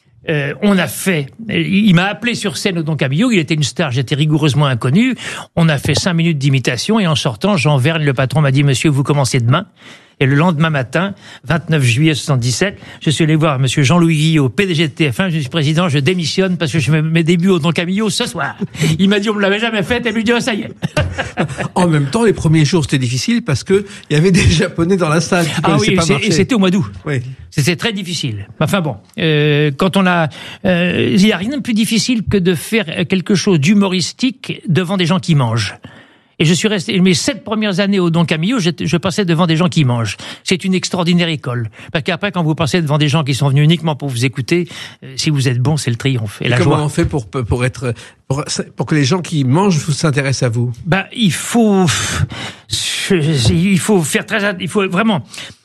Il m'a appelé sur scène au Don Camillo, il était une star, j'étais rigoureusement inconnu. On a fait 5 minutes d'imitation et en sortant, Jean Vergne, le patron, m'a dit monsieur, vous commencez demain. Et le lendemain matin, 29 juillet 77, je suis allé voir monsieur Jean-Louis Guillot, PDG de TF1, je dis président, je démissionne parce que je fais mes débuts au Don Camillo ce soir. Il m'a dit on me l'avait jamais fait, et lui dit ça y est. En même temps, les premiers jours c'était difficile parce que il y avait des Japonais dans la salle qui connaissaient pas marcher. Et c'était au mois d'août. Oui. C'était très difficile. Enfin bon, quand on a, il y a rien de plus difficile que de faire quelque chose d'humoristique devant des gens qui mangent. Et je suis resté, mes 7 premières années au Don Camillo, je passais devant des gens qui mangent. C'est une extraordinaire école. Parce qu'après, quand vous passez devant des gens qui sont venus uniquement pour vous écouter, si vous êtes bon, c'est le triomphe. Et la comment joie. on fait pour que les gens qui mangent s'intéressent à vous? Il faut faire il faut vraiment,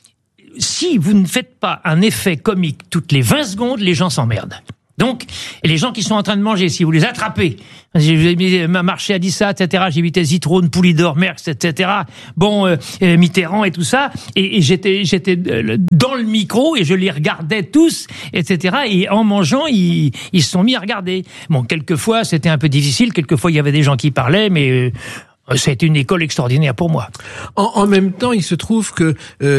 si vous ne faites pas un effet comique toutes les 20 secondes, les gens s'emmerdent. Donc, les gens qui sont en train de manger, si vous les attrapez, j'ai marché à Dissat, etc., j'évitais Zitrone, Poulidor, Merckx, etc., Mitterrand et tout ça, et j'étais dans le micro et je les regardais tous, etc., et en mangeant, ils se sont mis à regarder. Bon, quelquefois, c'était un peu difficile, quelquefois, il y avait des gens qui parlaient, mais c'est une école extraordinaire pour moi. En même temps, il se trouve que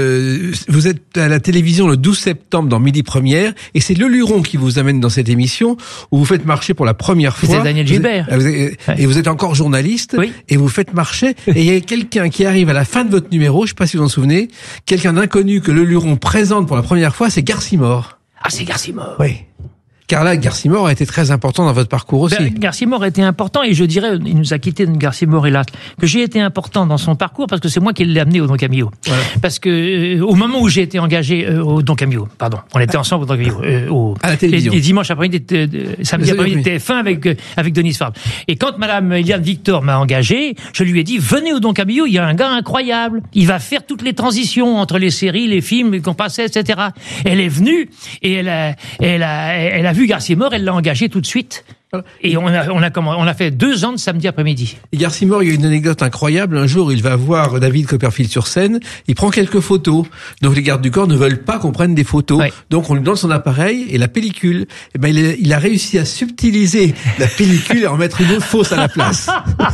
vous êtes à la télévision le 12 septembre dans Midi Première, et c'est le Luron qui vous amène dans cette émission où vous faites marcher pour la première fois. C'est Daniel Gilbert. Et vous êtes encore journaliste, oui. Et vous faites marcher. Et il y a quelqu'un qui arrive à la fin de votre numéro, je ne sais pas si vous en souvenez, quelqu'un d'inconnu que le Luron présente pour la première fois, c'est Garcimore. Ah, c'est Garcimore. Oui. Car là, Garcimore a été très important dans votre parcours aussi. Garcimore a été important, et je dirais, il nous a quittés, Garcimore, hélas, que j'ai été important dans son parcours parce que c'est moi qui l'ai amené au Don Camillo. Voilà. Parce que au moment où j'ai été engagé au Don Camillo, on était ensemble au Don Camillo, à la télévision. Les dimanches après-midi, samedi après-midi de TF1 avec Denise Farbe. Et quand Madame Eliane Victor m'a engagé, je lui ai dit, venez au Don Camillo, il y a un gars incroyable. Il va faire toutes les transitions entre les séries, les films qu'on passait, etc. Elle est venue et elle a vu Garcimore, elle l'a engagé tout de suite. Et on a fait 2 ans de samedi après-midi. Et Garcimore, il y a une anecdote incroyable. Un jour, il va voir David Copperfield sur scène. Il prend quelques photos. Donc les gardes du corps ne veulent pas qu'on prenne des photos. Ouais. Donc on lui donne son appareil et la pellicule. Et il a réussi à subtiliser la pellicule et en mettre une autre fausse à la place.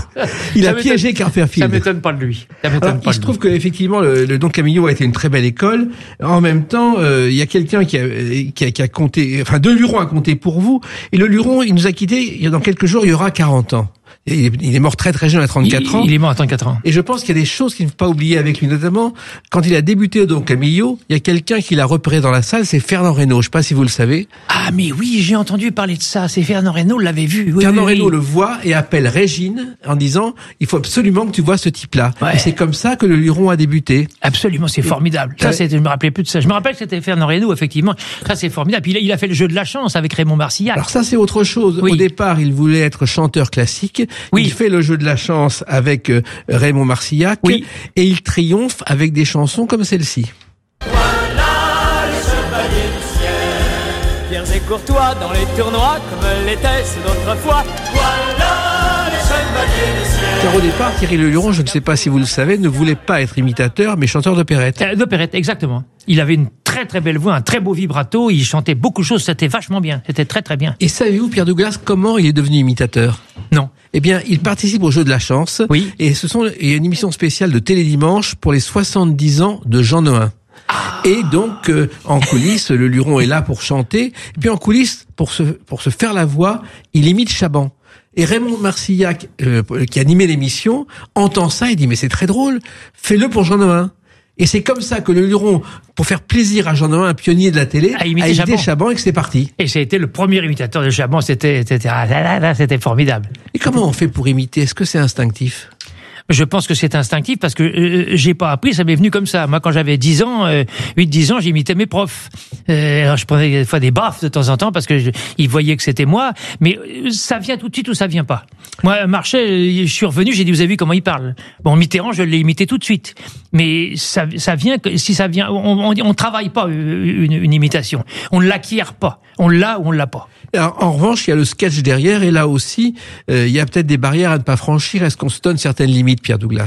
Il a piégé Copperfield. Ça m'étonne pas de lui. Il se trouve que effectivement le Don Camillo a été une très belle école. En même temps, il y a quelqu'un qui a compté, enfin de Luron a compté pour vous. Et le Luron, il nous a quitté. Dans quelques jours, il y aura 40 ans. Il est mort très très jeune à 34 ans. Il est mort à 34 ans. Et je pense qu'il y a des choses qu'il ne faut pas oublier avec lui, notamment quand il a débuté au Don Camillo, il y a quelqu'un qui l'a repéré dans la salle, c'est Fernand Reynaud. Je ne sais pas si vous le savez. Ah mais oui, j'ai entendu parler de ça. C'est Fernand Reynaud, l'avait vu. Oui, Fernand Reynaud le voit et appelle Régine en disant il faut absolument que tu vois ce type-là. Ouais. Et c'est comme ça que le Luron a débuté. Absolument, c'est formidable. Ça, je me rappelais plus de ça. Je me rappelle que c'était Fernand Reynaud, effectivement. Ça, c'est formidable. Puis il a fait le jeu de la chance avec Raymond Marcillac. Alors ça, c'est autre chose. Oui. Au départ, il voulait être chanteur classique. Oui. Il fait le jeu de la chance avec Raymond Marcillac. Oui. Et il triomphe avec des chansons comme celle-ci. Voilà les chevaliers du ciel, fiers et courtois dans les tournois comme l'était-ce d'autrefois. Voilà les chevaliers du ciel. Car au départ, Thierry Le Luron, je ne sais pas si vous le savez, ne voulait pas être imitateur, mais chanteur d'opérette. D'opérette, exactement. Il avait une très très belle voix, un très beau vibrato, il chantait beaucoup de choses, c'était vachement bien, c'était très très bien. Et savez-vous, Pierre Douglas, comment il est devenu imitateur ? Non. Eh bien, il participe au jeu de la chance. Oui. Et il y a une émission spéciale de Télédimanche pour les 70 ans de Jean Nohain. Ah. Et donc, en coulisses, le Luron est là pour chanter. Et puis en coulisses, pour se faire la voix, il imite Chaban. Et Raymond Marcillac, qui animait l'émission, entend ça et dit « Mais c'est très drôle, fais-le pour Jean Nohain ». Et c'est comme ça que le Luron, pour faire plaisir à Jean Nohain, un pionnier de la télé, a imité Chaban et que c'est parti. Et j'ai été le premier imitateur de Chaban, c'était formidable. Et comment on fait pour imiter ? Est-ce que c'est instinctif ? Je pense que c'est instinctif parce que j'ai pas appris, ça m'est venu comme ça. Moi, quand j'avais 10 ans, 8-10 ans, j'imitais mes profs. Alors, je prenais des fois des baffes de temps en temps parce que ils voyaient que c'était moi. Mais ça vient tout de suite ou ça vient pas. Moi, Marchais, je suis revenu, j'ai dit, vous avez vu comment il parle. Bon, Mitterrand, je l'ai imité tout de suite. Mais ça vient, si ça vient, on travaille pas une imitation. On l'acquiert pas. On l'a ou on l'a pas. Alors, en revanche, il y a le sketch derrière, et là aussi, il y a peut-être des barrières à ne pas franchir. Est-ce qu'on se donne certaines limites, Pierre Douglas ?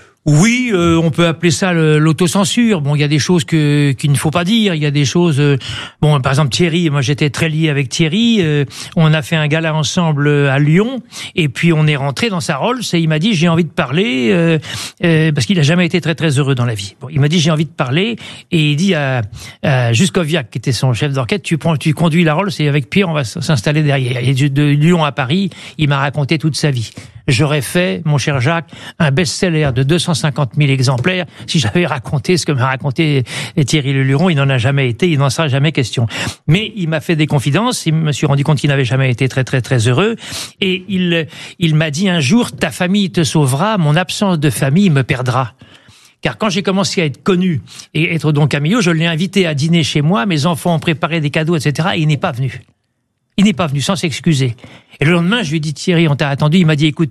Oui, on peut appeler ça l'autocensure. Bon, il y a des choses qu'il ne faut pas dire. Il y a des choses. Bon, par exemple Thierry. Moi, j'étais très lié avec Thierry. On a fait un gala ensemble à Lyon, et puis on est rentré dans sa Rolls et il m'a dit j'ai envie de parler parce qu'il a jamais été très très heureux dans la vie. Bon, il m'a dit j'ai envie de parler et il dit à Juskoviak, qui était son chef d'orchestre, tu conduis la Rolls et avec Pierre on va s'installer derrière. Et de Lyon à Paris, il m'a raconté toute sa vie. J'aurais fait, mon cher Jacques, un best-seller de 250 000 exemplaires si j'avais raconté ce que m'a raconté Thierry Leluron. Il n'en a jamais été, il n'en sera jamais question. Mais il m'a fait des confidences, il me suis rendu compte qu'il n'avait jamais été très très très heureux. Et il m'a dit un jour, ta famille te sauvera, mon absence de famille me perdra. Car quand j'ai commencé à être connu et être donc à Millau, je l'ai invité à dîner chez moi, mes enfants ont préparé des cadeaux, etc. Et il n'est pas venu. Il n'est pas venu sans s'excuser. Et le lendemain, je lui ai dit, Thierry, on t'a attendu. Il m'a dit, écoute,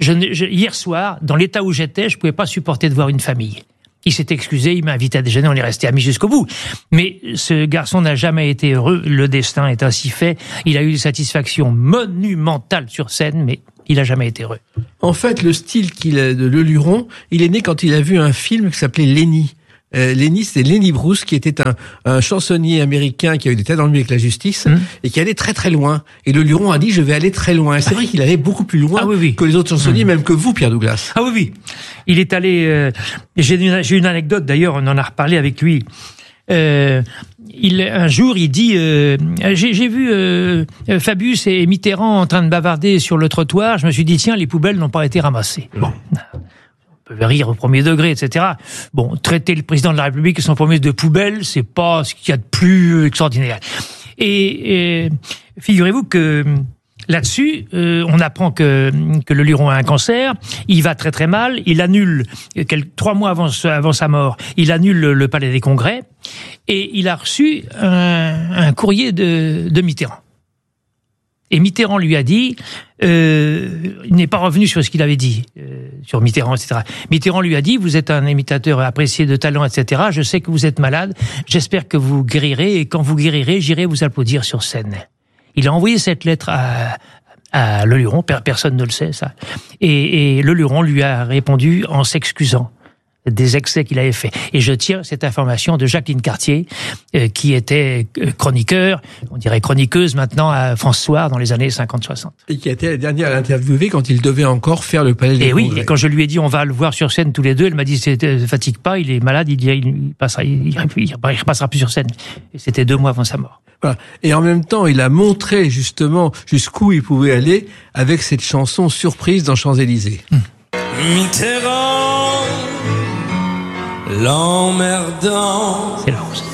hier soir, dans l'état où j'étais, je pouvais pas supporter de voir une famille. Il s'est excusé, il m'a invité à déjeuner, on est resté amis jusqu'au bout. Mais ce garçon n'a jamais été heureux, le destin est ainsi fait. Il a eu des satisfactions monumentales sur scène, mais il a jamais été heureux. En fait, le style de Leluron, il est né quand il a vu un film qui s'appelait Lenny. Lenny, c'est Lenny Bruce, qui était un chansonnier américain qui avait des têtes dans le milieu avec la justice et qui allait très très loin. Et Leluron a dit, je vais aller très loin. Et c'est vrai qu'il allait beaucoup plus loin que les autres chansonniers, même que vous, Pierre Douglas. Ah oui, oui. Il est allé... j'ai une anecdote, d'ailleurs, on en a reparlé avec lui. Un jour, il dit j'ai vu Fabius et Mitterrand en train de bavarder sur le trottoir. Je me suis dit, tiens, les poubelles n'ont pas été ramassées. Bon... On peut rire au premier degré, etc. Bon, traiter le président de la République et son premier ministre de poubelle, c'est pas ce qu'il y a de plus extraordinaire. Et figurez-vous que là-dessus, on apprend que Leluron a un cancer. Il va très très mal. Il annule 3 mois avant sa mort. Il annule le Palais des Congrès et il a reçu un courrier de Mitterrand. Et Mitterrand lui a dit, il n'est pas revenu sur ce qu'il avait dit, sur Mitterrand, etc. Mitterrand lui a dit, vous êtes un imitateur apprécié de talent, etc. Je sais que vous êtes malade, j'espère que vous guérirez, et quand vous guérirez, j'irai vous applaudir sur scène. Il a envoyé cette lettre à Leluron, personne ne le sait, ça. Et Leluron lui a répondu en s'excusant des excès qu'il avait fait. Et je tire cette information de Jacqueline Cartier, qui était chroniqueur, on dirait chroniqueuse maintenant à France Soir dans les années 50-60. Et qui a été la dernière à l'interviewer quand il devait encore faire le Palais des Congrès. Et oui, et quand je lui ai dit on va le voir sur scène tous les deux, elle m'a dit fatigue pas, il est malade, il repassera plus sur scène. Et c'était 2 mois avant sa mort. Voilà. Et en même temps, il a montré justement jusqu'où il pouvait aller avec cette chanson surprise dans Champs-Élysées. Mitterrand, l'emmerdant. C'est la rose.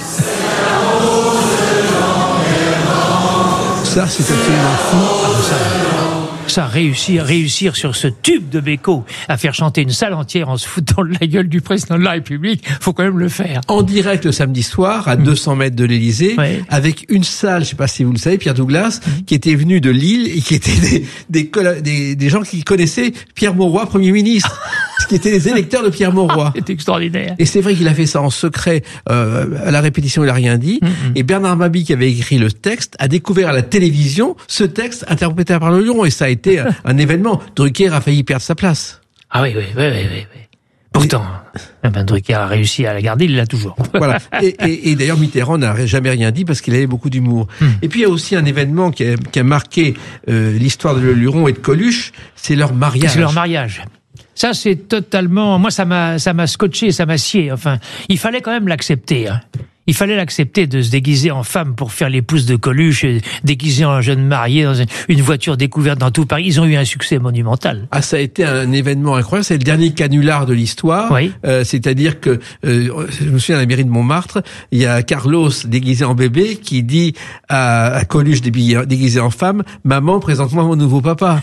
Ça, c'est absolument fou. Ça, réussir sur ce tube de Beko, à faire chanter une salle entière en se foutant de la gueule du président de la République, faut quand même le faire. En direct le samedi soir, à 200 mètres de l'Élysée, avec une salle, je sais pas si vous le savez, Pierre Douglas, qui était venu de Lille et qui étaient des gens qui connaissaient Pierre Mauroy, Premier ministre. Qui étaient les électeurs de Pierre Mauroy. C'est extraordinaire. Et c'est vrai qu'il a fait ça en secret, à la répétition il a rien dit. Et Bernard Mabie, qui avait écrit le texte, a découvert à la télévision ce texte interprété par Leluron. Et ça a été un événement. Drucker a failli perdre sa place. Ah oui. Pourtant, Drucker a réussi à la garder, il l'a toujours. Voilà. Et d'ailleurs, Mitterrand n'a jamais rien dit parce qu'il avait beaucoup d'humour. Et puis il y a aussi un événement qui a marqué l'histoire de Leluron et de Coluche, c'est leur mariage. C'est leur mariage. Ça, c'est totalement... Moi, ça m'a scotché, ça m'a scié. Enfin, il fallait quand même l'accepter. Hein. Il fallait l'accepter de se déguiser en femme pour faire l'épouse de Coluche, déguisé en jeune marié dans une voiture découverte dans tout Paris. Ils ont eu un succès monumental. Ah, ça a été un événement incroyable. C'est le dernier canular de l'histoire. Oui. C'est-à-dire que, je me souviens à la mairie de Montmartre, il y a Carlos déguisé en bébé qui dit à Coluche déguisé en femme, maman, présente-moi mon nouveau papa.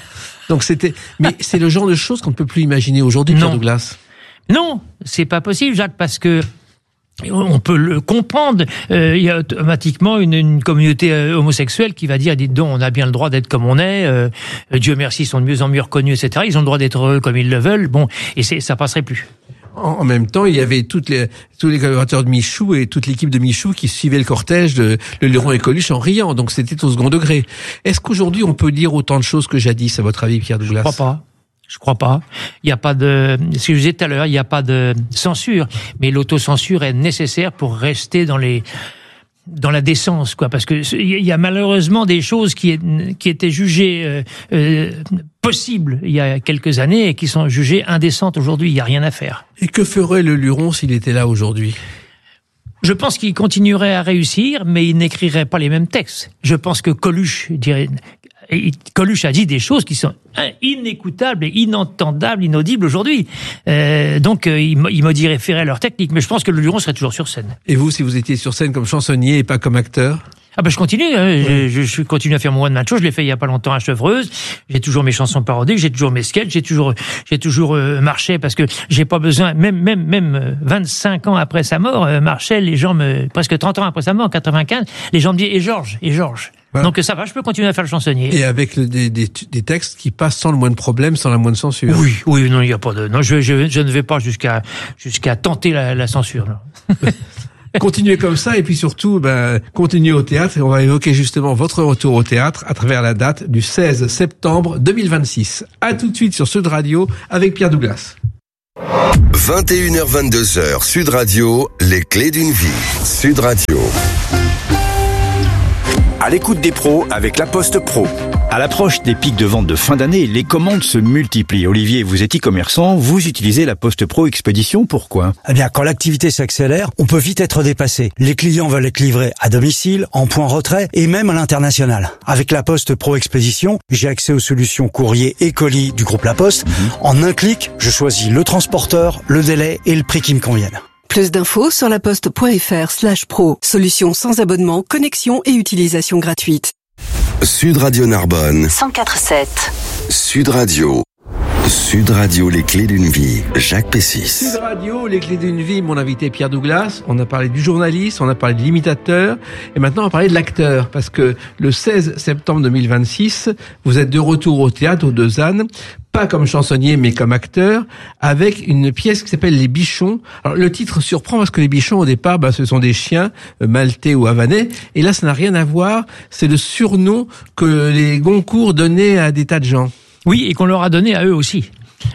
Donc mais c'est le genre de choses qu'on ne peut plus imaginer aujourd'hui, Pierre Douglas. Non, c'est pas possible, Jacques, parce que on peut le comprendre. Il y a automatiquement une communauté homosexuelle qui va dire, dites donc, on a bien le droit d'être comme on est. Dieu merci, ils sont de mieux en mieux reconnus, etc. Ils ont le droit d'être heureux comme ils le veulent. Bon, et ça passerait plus. En même temps, il y avait tous les collaborateurs de Michou et toute l'équipe de Michou qui suivaient le cortège de Le Luron et Coluche en riant. Donc c'était au second degré. Est-ce qu'aujourd'hui on peut dire autant de choses que jadis, à votre avis, Pierre Douglas ? Je crois pas. Il n'y a pas de, ce que je disais tout à l'heure, il n'y a pas de censure. Mais l'autocensure est nécessaire pour rester dans la décence, quoi. Parce que il y a malheureusement des choses qui étaient jugées possibles il y a quelques années et qui sont jugées indécentes aujourd'hui. Il n'y a rien à faire. Et que ferait le Luron s'il était là aujourd'hui ? Je pense qu'il continuerait à réussir, mais il n'écrirait pas les mêmes textes. Je pense que Coluche a dit des choses qui sont inécoutables et inentendables, inaudibles aujourd'hui. Donc, il modifierait leur technique. Mais je pense que le Luron serait toujours sur scène. Et vous, si vous étiez sur scène comme chansonnier et pas comme acteur ? Ah ben je continue, hein. Je continue à faire mon one-man show. Je l'ai fait il y a pas longtemps à Chevreuse. J'ai toujours mes chansons parodiques, j'ai toujours mes sketchs, j'ai toujours marché parce que j'ai pas besoin. Même 25 ans après sa mort, Marcel, les gens presque 30 ans après sa mort, en 95, les gens me disent et Georges. Voilà. Donc ça va, je peux continuer à faire le chansonnier. Et avec des textes qui passent sans le moindre problème, sans la moindre censure. Oui, non, il y a pas de. Non, je ne vais pas jusqu'à tenter la censure. Non. Continuez comme ça et puis surtout, continuez au théâtre et on va évoquer justement votre retour au théâtre à travers la date du 16 septembre 2026. À tout de suite sur Sud Radio avec Pierre Douglas. 21h-22h, Sud Radio, les clés d'une vie. Sud Radio. À l'écoute des pros avec La Poste Pro. À l'approche des pics de vente de fin d'année, les commandes se multiplient. Olivier, vous êtes e-commerçant, vous utilisez La Poste Pro Expédition, pourquoi ? Eh bien, quand l'activité s'accélère, on peut vite être dépassé. Les clients veulent être livrés à domicile, en point retrait et même à l'international. Avec La Poste Pro Expédition, j'ai accès aux solutions courrier et colis du groupe La Poste. En un clic, je choisis le transporteur, le délai et le prix qui me conviennent. Plus d'infos sur laposte.fr/pro. Solution sans abonnement, connexion et utilisation gratuite. Sud Radio Narbonne 104.7. Sud Radio. Sud Radio, les clés d'une vie. Jacques Pessis. Sud Radio, les clés d'une vie. Mon invité Pierre Douglas. On a parlé du journaliste, on a parlé de l'imitateur, et maintenant on va parler de l'acteur, parce que le 16 septembre 2026, vous êtes de retour au théâtre aux Deux Ânes, pas comme chansonnier mais comme acteur, avec une pièce qui s'appelle Les Bichons. Alors le titre surprend parce que les bichons au départ, ce sont des chiens maltais ou havanais, et là ça n'a rien à voir. C'est le surnom que les Goncourt donnaient à des tas de gens. Oui, et qu'on leur a donné à eux aussi.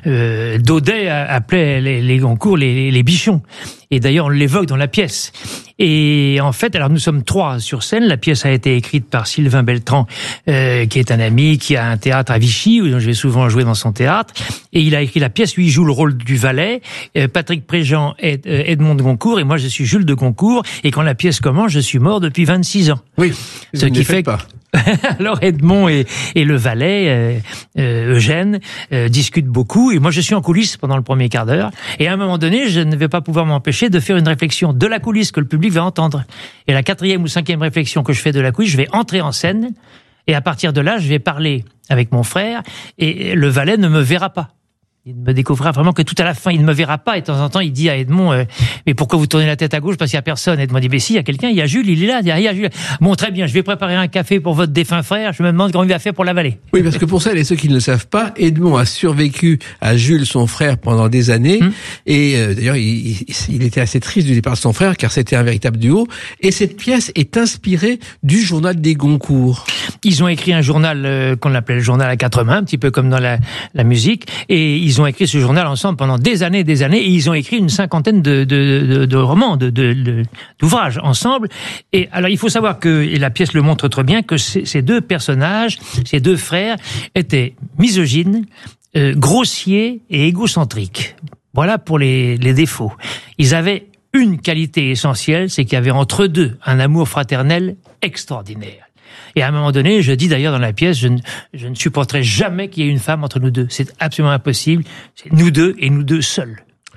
Daudet appelait les Goncourt les bichons. Et d'ailleurs, on l'évoque dans la pièce. Et en fait, alors nous sommes 3 sur scène. La pièce a été écrite par Sylvain Beltran, qui est un ami, qui a un théâtre à Vichy, où je vais souvent jouer dans son théâtre. Et il a écrit la pièce, lui, il joue le rôle du valet. Patrick Préjean est Edmond de Goncourt, et moi, je suis Jules de Goncourt. Et quand la pièce commence, je suis mort depuis 26 ans. Oui, ce qui fait pas. Alors Edmond et le valet Eugène discutent beaucoup, et moi je suis en coulisses pendant le premier quart d'heure, et à un moment donné je ne vais pas pouvoir m'empêcher de faire une réflexion de la coulisse que le public va entendre, et la 4e ou 5e réflexion que je fais de la coulisse, je vais entrer en scène, et à partir de là je vais parler avec mon frère, et le valet ne me verra pas. Il me découvrira vraiment que tout à la fin, il ne me verra pas. Et de temps en temps, il dit à Edmond, mais pourquoi vous tournez la tête à gauche? Parce qu'il n'y a personne. Edmond dit, mais si, il y a quelqu'un, il y a Jules, il est là, il y a Jules. Bon, très bien, je vais préparer un café pour votre défunt frère. Je me demande comment il va faire pour l'avaler. Oui, parce que pour celles et ceux qui ne le savent pas, Edmond a survécu à Jules, son frère, pendant des années. Et d'ailleurs, il était assez triste du départ de son frère, car c'était un véritable duo. Et cette pièce est inspirée du journal des Goncourt. Ils ont écrit un journal qu'on appelait le journal à 4 mains, un petit peu comme dans la musique. Et ils ont écrit ce journal ensemble pendant des années, et ils ont écrit une 50aine de romans, d'ouvrages ensemble. Et alors, il faut savoir que, et la pièce le montre très bien, que ces deux personnages, ces deux frères, étaient misogynes, grossiers et égocentriques. Voilà pour les défauts. Ils avaient une qualité essentielle, c'est qu'il y avait entre eux deux un amour fraternel extraordinaire. Et à un moment donné, je dis d'ailleurs dans la pièce, je ne supporterai jamais qu'il y ait une femme entre nous deux. C'est absolument impossible. C'est nous deux et nous deux seuls.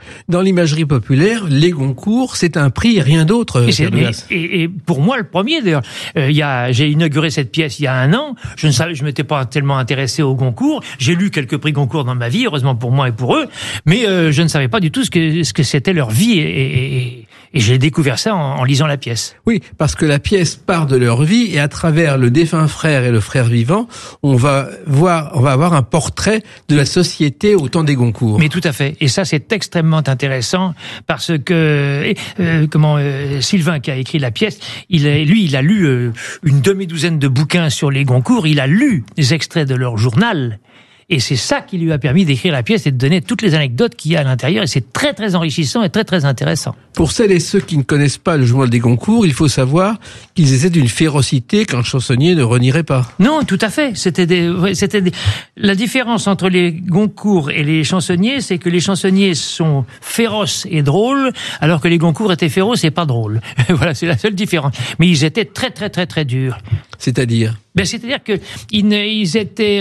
Dans l'imagerie populaire, les Goncourt, c'est un prix et rien d'autre. Et pour moi, le premier, d'ailleurs, j'ai inauguré cette pièce il y a 1 an. Je m'étais pas tellement intéressé au Goncourt. J'ai lu quelques prix Goncourt dans ma vie, heureusement pour moi et pour eux. Mais je ne savais pas du tout ce que c'était leur vie et j'ai découvert ça en lisant la pièce. Oui, parce que la pièce part de leur vie et à travers le défunt frère et le frère vivant, on va avoir un portrait de la société au temps des Goncourt. Mais tout à fait. Et ça, c'est extrêmement intéressant parce que Sylvain qui a écrit la pièce, il a lu une demi-douzaine de bouquins sur les Goncourt. Il a lu des extraits de leur journal. Et c'est ça qui lui a permis d'écrire la pièce et de donner toutes les anecdotes qu'il y a à l'intérieur. Et c'est très, très enrichissant et très, très intéressant. Pour celles et ceux qui ne connaissent pas le journal des Goncourt, il faut savoir qu'ils étaient d'une férocité qu'un chansonnier ne renierait pas. Non, tout à fait. La différence entre les Goncourt et les chansonniers, c'est que les chansonniers sont féroces et drôles, alors que les Goncourt étaient féroces et pas drôles. Voilà, c'est la seule différence. Mais ils étaient très, très, très, très durs. C'est-à-dire? C'est-à-dire que ils étaient,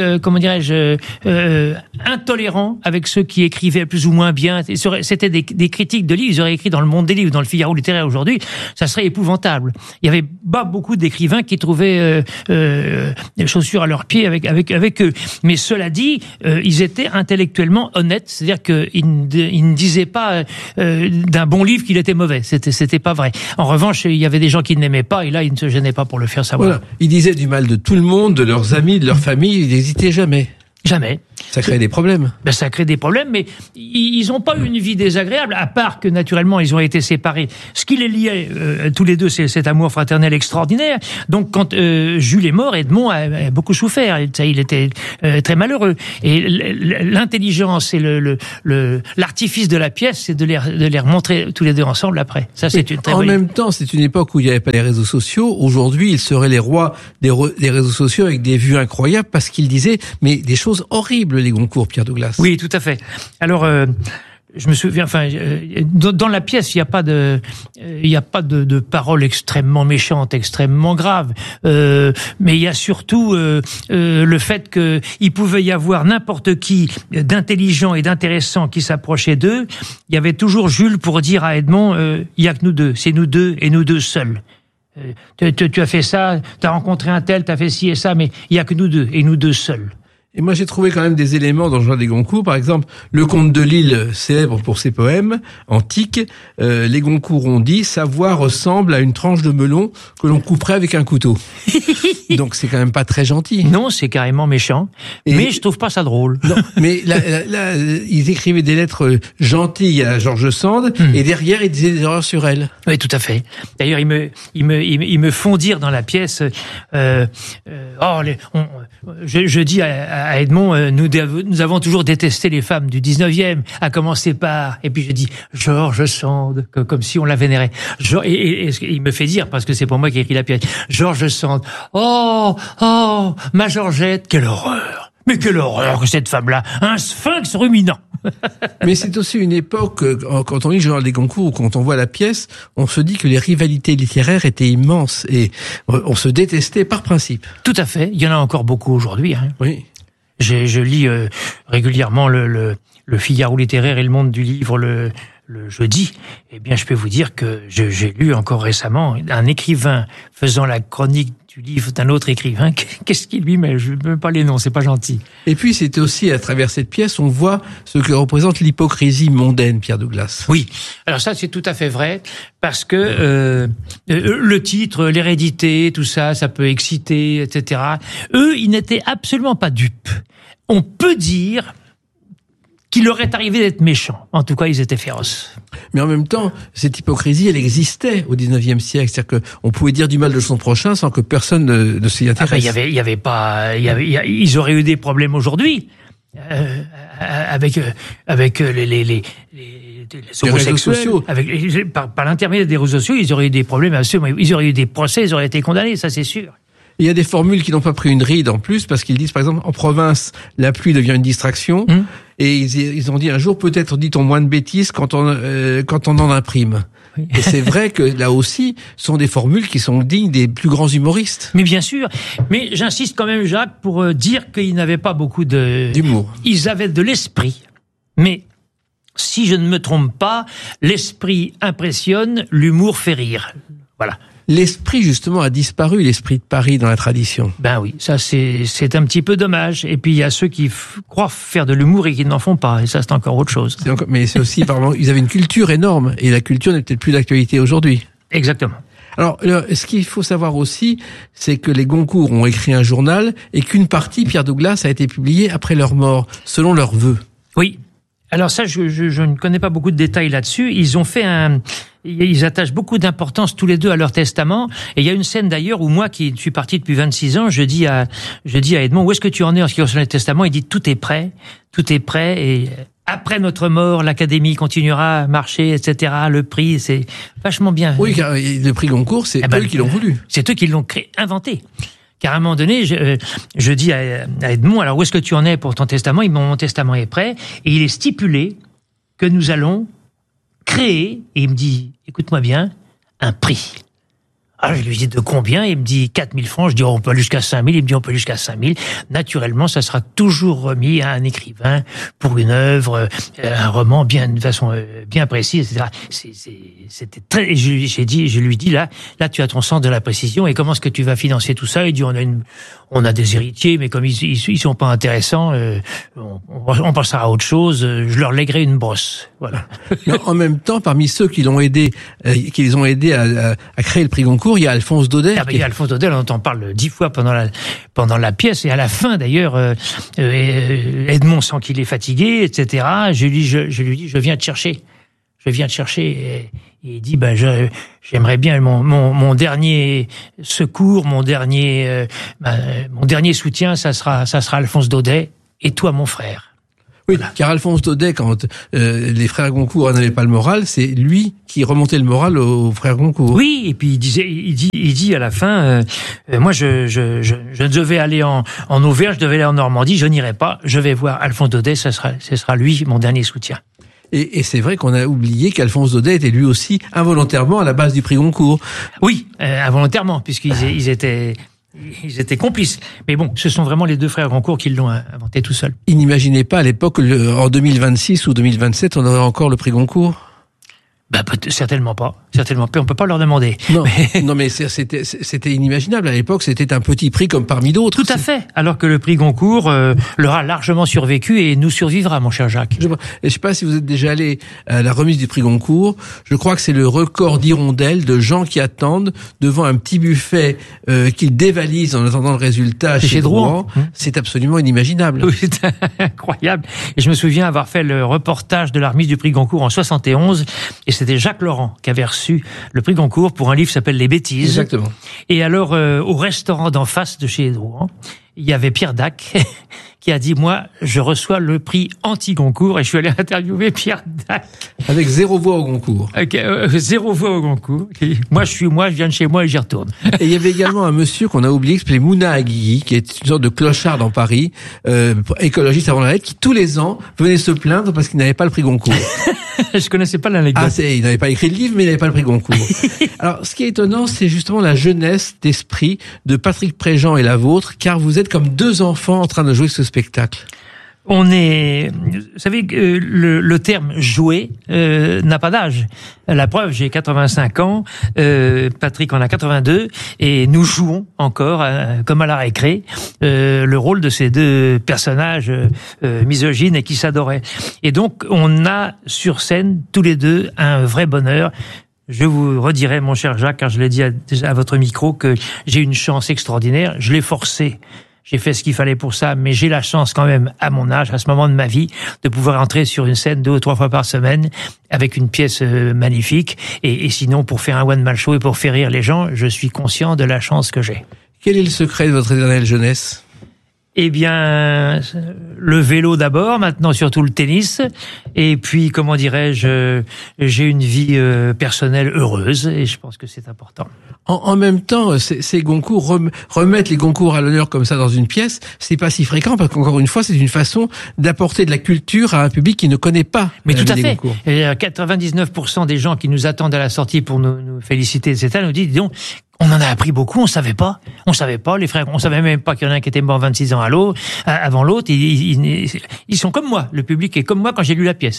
intolérants avec ceux qui écrivaient plus ou moins bien. C'était des critiques de livres. Ils auraient écrit dans Le Monde des livres, dans le Figaro littéraire aujourd'hui, ça serait épouvantable. Il y avait pas beaucoup d'écrivains qui trouvaient des chaussures à leurs pieds avec eux. Mais cela dit, ils étaient intellectuellement honnêtes. C'est-à-dire qu'ils ne disaient pas d'un bon livre qu'il était mauvais. C'était pas vrai. En revanche, il y avait des gens qui ne l'aimaient pas et là, ils ne se gênaient pas pour le faire savoir. Voilà. Ils disaient du mal de tout le monde, de leurs amis, de leur famille. Ils n'hésitaient jamais. Jamais. Ça crée des problèmes. Ça crée des problèmes, mais ils n'ont pas eu une vie désagréable, à part que, naturellement, ils ont été séparés. Ce qui les liait, tous les deux, c'est cet amour fraternel extraordinaire. Donc, quand Jules est mort, Edmond a beaucoup souffert. Il était très malheureux. Et l'intelligence et l'artifice de la pièce, c'est de les remontrer tous les deux ensemble après. Ça, c'est une très bonne idée. En même temps, c'est une époque où il n'y avait pas les réseaux sociaux. Aujourd'hui, ils seraient les rois des réseaux sociaux avec des vues incroyables parce qu'ils disaient, mais des choses horribles, les Goncourt, Pierre Douglas. Oui, tout à fait. Alors, je me souviens, dans la pièce, il n'y a pas de paroles extrêmement méchantes, extrêmement graves. Mais il y a surtout le fait que il pouvait y avoir n'importe qui d'intelligent et d'intéressant qui s'approchait d'eux. Il y avait toujours Jules pour dire à Edmond, il y a que nous deux, c'est nous deux et nous deux seuls. Tu as fait ça, tu as rencontré un tel, tu as fait ci et ça, mais il y a que nous deux et nous deux seuls. Et moi, j'ai trouvé quand même des éléments dans le genre des Goncourt. Par exemple, le comte de Lille, célèbre pour ses poèmes antiques, les Goncourt ont dit « Savoir ressemble à une tranche de melon que l'on couperait avec un couteau ». Donc, c'est quand même pas très gentil. Non, c'est carrément méchant. Mais je trouve pas ça drôle. Non, mais là, ils écrivaient des lettres gentilles à George Sand, et derrière, ils disaient des horreurs sur elle. Oui, tout à fait. D'ailleurs, ils me font dire dans la pièce, je dis à Edmond, nous avons toujours détesté les femmes du 19e, à commencer par, et puis je dis, George Sand, comme si on la vénérait. Et il me fait dire, parce que c'est pour moi qui ai écrit la pièce, George Sand, oh, ma Georgette, quelle horreur! Mais quelle horreur que cette femme-là, un sphinx ruminant. Mais c'est aussi une époque, quand on lit le journal des Goncourt ou quand on voit la pièce, on se dit que les rivalités littéraires étaient immenses et on se détestait par principe. Tout à fait. Il y en a encore beaucoup aujourd'hui. Hein. Oui. Je lis régulièrement le Figaro littéraire et le Monde du livre le jeudi. Eh bien, je peux vous dire que j'ai lu encore récemment un écrivain faisant la chronique du livre d'un autre écrivain. Qu'est-ce qu'il lui met? Je ne veux pas les noms, c'est pas gentil. Et puis, c'était aussi, à travers cette pièce, on voit ce que représente l'hypocrisie mondaine, Pierre Douglas. Oui. Alors ça, c'est tout à fait vrai, parce que le titre, l'hérédité, tout ça, ça peut exciter, etc. Eux, ils n'étaient absolument pas dupes. On peut dire qu'il leur est arrivé d'être méchants. En tout cas, ils étaient féroces. Mais en même temps, cette hypocrisie, elle existait au 19e siècle. C'est-à-dire qu'on pouvait dire du mal de son prochain sans que personne ne s'y intéresse. Ils auraient eu des problèmes aujourd'hui avec les réseaux sociaux. Par l'intermédiaire des réseaux sociaux, ils auraient eu des problèmes absolument. Ils auraient eu des procès, ils auraient été condamnés, ça c'est sûr. Il y a des formules qui n'ont pas pris une ride en plus, parce qu'ils disent, par exemple, en province, la pluie devient une distraction. Et ils ont dit un jour, peut-être dit-on moins de bêtises quand on en imprime. Oui. Et c'est vrai que là aussi, sont des formules qui sont dignes des plus grands humoristes. Mais bien sûr. Mais j'insiste quand même, Jacques, pour dire qu'ils n'avaient pas beaucoup d'humour. Ils avaient de l'esprit. Mais si je ne me trompe pas, l'esprit impressionne, l'humour fait rire. Voilà. L'esprit, justement, a disparu, l'esprit de Paris dans la tradition. Ben oui, ça c'est un petit peu dommage. Et puis il y a ceux qui croient faire de l'humour et qui n'en font pas. Et ça, c'est encore autre chose. Mais c'est aussi, pardon, ils avaient une culture énorme. Et la culture n'est peut-être plus d'actualité aujourd'hui. Exactement. Alors, ce qu'il faut savoir aussi, c'est que les Goncourt ont écrit un journal et qu'une partie, Pierre Douglas, a été publiée après leur mort, selon leurs vœux. Oui. Alors ça, je ne connais pas beaucoup de détails là-dessus. Ils attachent beaucoup d'importance tous les deux à leur testament. Et il y a une scène d'ailleurs où moi, qui suis parti depuis 26 ans, je dis à Edmond, où est-ce que tu en es en ce qui concerne le testament? Il dit, tout est prêt, et après notre mort, l'Académie continuera à marcher, etc. Le prix, c'est vachement bien. Oui, car le prix Goncourt, c'est eux qui l'ont voulu. C'est eux qui l'ont inventé. Car à un moment donné, je dis à Edmond, alors où est-ce que tu en es pour ton testament? Mon testament est prêt, et il est stipulé que nous allons créer, et il me dit, écoute-moi bien, un prix. Alors je lui dis de combien? Il me dit 4 000 francs. Je dis on peut aller jusqu'à 5 000. Il me dit on peut aller jusqu'à 5 000. Naturellement, ça sera toujours remis à un écrivain pour une œuvre, un roman de façon bien précise, etc. C'était très. Je lui dis là, tu as ton sens de la précision. Et comment est-ce que tu vas financer tout ça? Il dit on a des héritiers, mais comme ils sont pas intéressants, on passera à autre chose. Je leur lèguerai une brosse. Voilà. En même temps, parmi ceux qui les ont aidés à créer le prix Goncourt, il y a Alphonse Daudet. Il y a Alphonse Daudet, on en parle 10 fois pendant la pièce, et à la fin d'ailleurs, Edmond sent qu'il est fatigué, etc. Je lui dis, je viens te chercher. Et il dit, j'aimerais bien mon dernier secours, mon dernier soutien, ça sera Alphonse Daudet, et toi mon frère. Oui, car Alphonse Daudet, quand les frères Goncourt n'avaient pas le moral, c'est lui qui remontait le moral aux frères Goncourt. Oui, et puis il dit à la fin, moi je devais aller en Auvergne, je devais aller en Normandie, je n'irai pas, je vais voir Alphonse Daudet, ce sera lui mon dernier soutien. Et c'est vrai qu'on a oublié qu'Alphonse Daudet était lui aussi involontairement à la base du prix Goncourt. Oui, involontairement, puisqu'ils étaient complices. Mais bon, ce sont vraiment les deux frères Goncourt qui l'ont inventé tout seuls. Ils n'imaginaient pas à l'époque, en 2026 ou 2027, on aurait encore le prix Goncourt? Certainement pas. On peut pas leur demander. Non, mais c'était inimaginable. À l'époque, c'était un petit prix comme parmi d'autres. Tout à fait. Alors que le prix Goncourt leur a largement survécu et nous survivra, mon cher Jacques. Je sais pas si vous êtes déjà allé à la remise du prix Goncourt. Je crois que c'est le record d'hirondelles, de gens qui attendent devant un petit buffet qu'ils dévalisent en attendant le résultat chez Drouan. C'est absolument inimaginable. Oui, c'est incroyable. Et je me souviens avoir fait le reportage de la remise du prix Goncourt en 71, et c'était Jacques Laurent qui avait reçu le prix Goncourt pour un livre qui s'appelle Les Bêtises. Exactement. Et alors, au restaurant d'en face de chez Drouan, il y avait Pierre Dac qui a dit, moi, je reçois le prix anti-Goncourt, et je suis allé interviewer Pierre Dac. Avec 0 voix au Goncourt. 0 voix au Goncourt. Moi, je viens de chez moi et j'y retourne. Et il y avait également un monsieur qu'on a oublié, qui s'appelait Mouna Aguilli, qui est une sorte de clochard dans Paris, écologiste avant la lettre, qui tous les ans venait se plaindre parce qu'il n'avait pas le prix Goncourt. Je connaissais pas l'anecdote. Il n'avait pas écrit le livre, mais il n'avait pas le prix Goncourt. Alors, ce qui est étonnant, c'est justement la jeunesse d'esprit de Patrick Préjean et la vôtre, car vous êtes comme deux enfants en train de jouer ce spectacle. Vous savez, le terme jouer n'a pas d'âge. La preuve, j'ai 85 ans, Patrick en a 82, et nous jouons encore, comme à la récré, le rôle de ces deux personnages misogynes et qui s'adoraient. Et donc, on a sur scène, tous les deux, un vrai bonheur. Je vous redirai, mon cher Jacques, car je l'ai dit à votre micro, que j'ai une chance extraordinaire. Je l'ai forcé. J'ai fait ce qu'il fallait pour ça, mais j'ai la chance quand même, à mon âge, à ce moment de ma vie, de pouvoir entrer sur une scène 2 ou 3 fois par semaine avec une pièce magnifique. Et sinon, pour faire un one-man show et pour faire rire les gens, je suis conscient de la chance que j'ai. Quel est le secret de votre éternelle jeunesse ? Eh bien, le vélo d'abord, maintenant surtout le tennis, et puis, comment dirais-je, j'ai une vie personnelle heureuse, et je pense que c'est important. En même temps, ces Goncourt, remettre les Goncourt à l'honneur comme ça dans une pièce, c'est pas si fréquent, parce qu'encore une fois, c'est une façon d'apporter de la culture à un public qui ne connaît pas. Mais tout à fait. Goncourt. Et 99% des gens qui nous attendent à la sortie pour nous féliciter, etc., nous disent, dis donc, on en a appris beaucoup, on savait pas, les frères, on savait même pas qu'il y en a un qui était mort 26 ans avant l'autre, ils sont comme moi, le public est comme moi quand j'ai lu la pièce.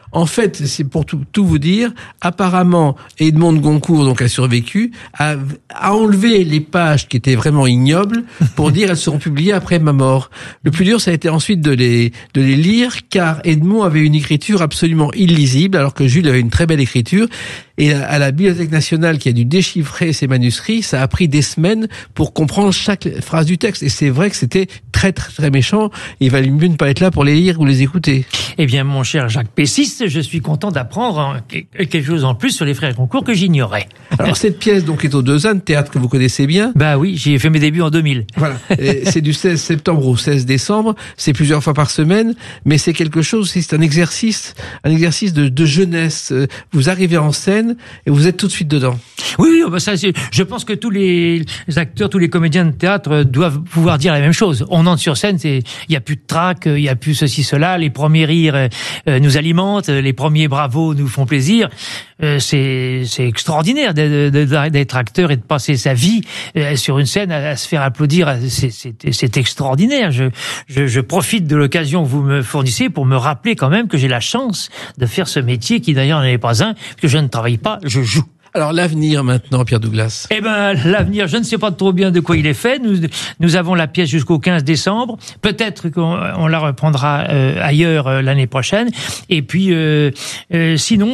En fait, c'est pour tout vous dire, apparemment, Edmond de Goncourt donc a survécu, a enlevé les pages qui étaient vraiment ignobles pour dire elles seront publiées après ma mort. Le plus dur, ça a été ensuite de les lire, car Edmond avait une écriture absolument illisible, alors que Jules avait une très belle écriture. Et à la Bibliothèque nationale qui a dû déchiffrer ces manuscrits, ça a pris des semaines pour comprendre chaque phrase du texte. Et c'est vrai que c'était très très très méchant. Il valait mieux ne pas être là pour les lire ou les écouter. Eh bien, mon cher Jacques Pessis, je suis content d'apprendre quelque chose en plus sur les frères Goncourt que j'ignorais. Alors cette pièce donc est au Deux Ânes, théâtre que vous connaissez bien. Bah oui, j'y ai fait mes débuts en 2000. Voilà. C'est du 16 septembre au 16 décembre. C'est plusieurs fois par semaine, mais c'est quelque chose. C'est un exercice de jeunesse. Vous arrivez en scène et vous êtes tout de suite dedans. Oui, bah ça, je pense que tous les acteurs, tous les comédiens de théâtre doivent pouvoir dire la même chose. On entre sur scène, il y a plus de trac, il y a plus ceci, cela. Les premiers rires nous alimentent, les premiers bravos nous font plaisir. C'est extraordinaire d'être acteur et de passer sa vie sur une scène à se faire applaudir. C'est extraordinaire. Je profite de l'occasion que vous me fournissez pour me rappeler quand même que j'ai la chance de faire ce métier qui d'ailleurs n'en est pas un, que je ne travaille pas, je joue. Alors l'avenir maintenant, Pierre Douglas. Eh ben l'avenir, je ne sais pas trop bien de quoi il est fait. Nous avons la pièce jusqu'au 15 décembre. Peut-être qu'on la reprendra ailleurs l'année prochaine. Et puis sinon,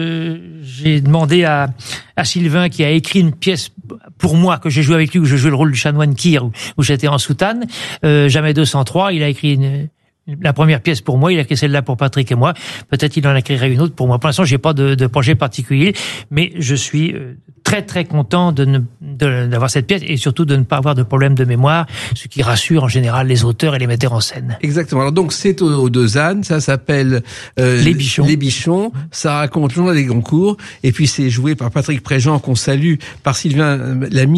j'ai demandé à Sylvain, qui a écrit une pièce pour moi, que j'ai joué avec lui, où je jouais le rôle du chanoine Kir, où j'étais en soutane. Jamais 203. Il a écrit la première pièce pour moi, il a écrit celle-là pour Patrick et moi. Peut-être il en écrirait une autre pour moi. Pour l'instant, j'ai pas de projet particulier, mais je suis très très content d'avoir cette pièce et surtout de ne pas avoir de problème de mémoire, ce qui rassure en général les auteurs et les metteurs en scène. Exactement. Alors donc c'est aux Deux Ânes, ça s'appelle Les Bichons. Les Bichons. Ça raconte Jean des Goncourt et puis c'est joué par Patrick Préjean qu'on salue, par Sylvain Lamy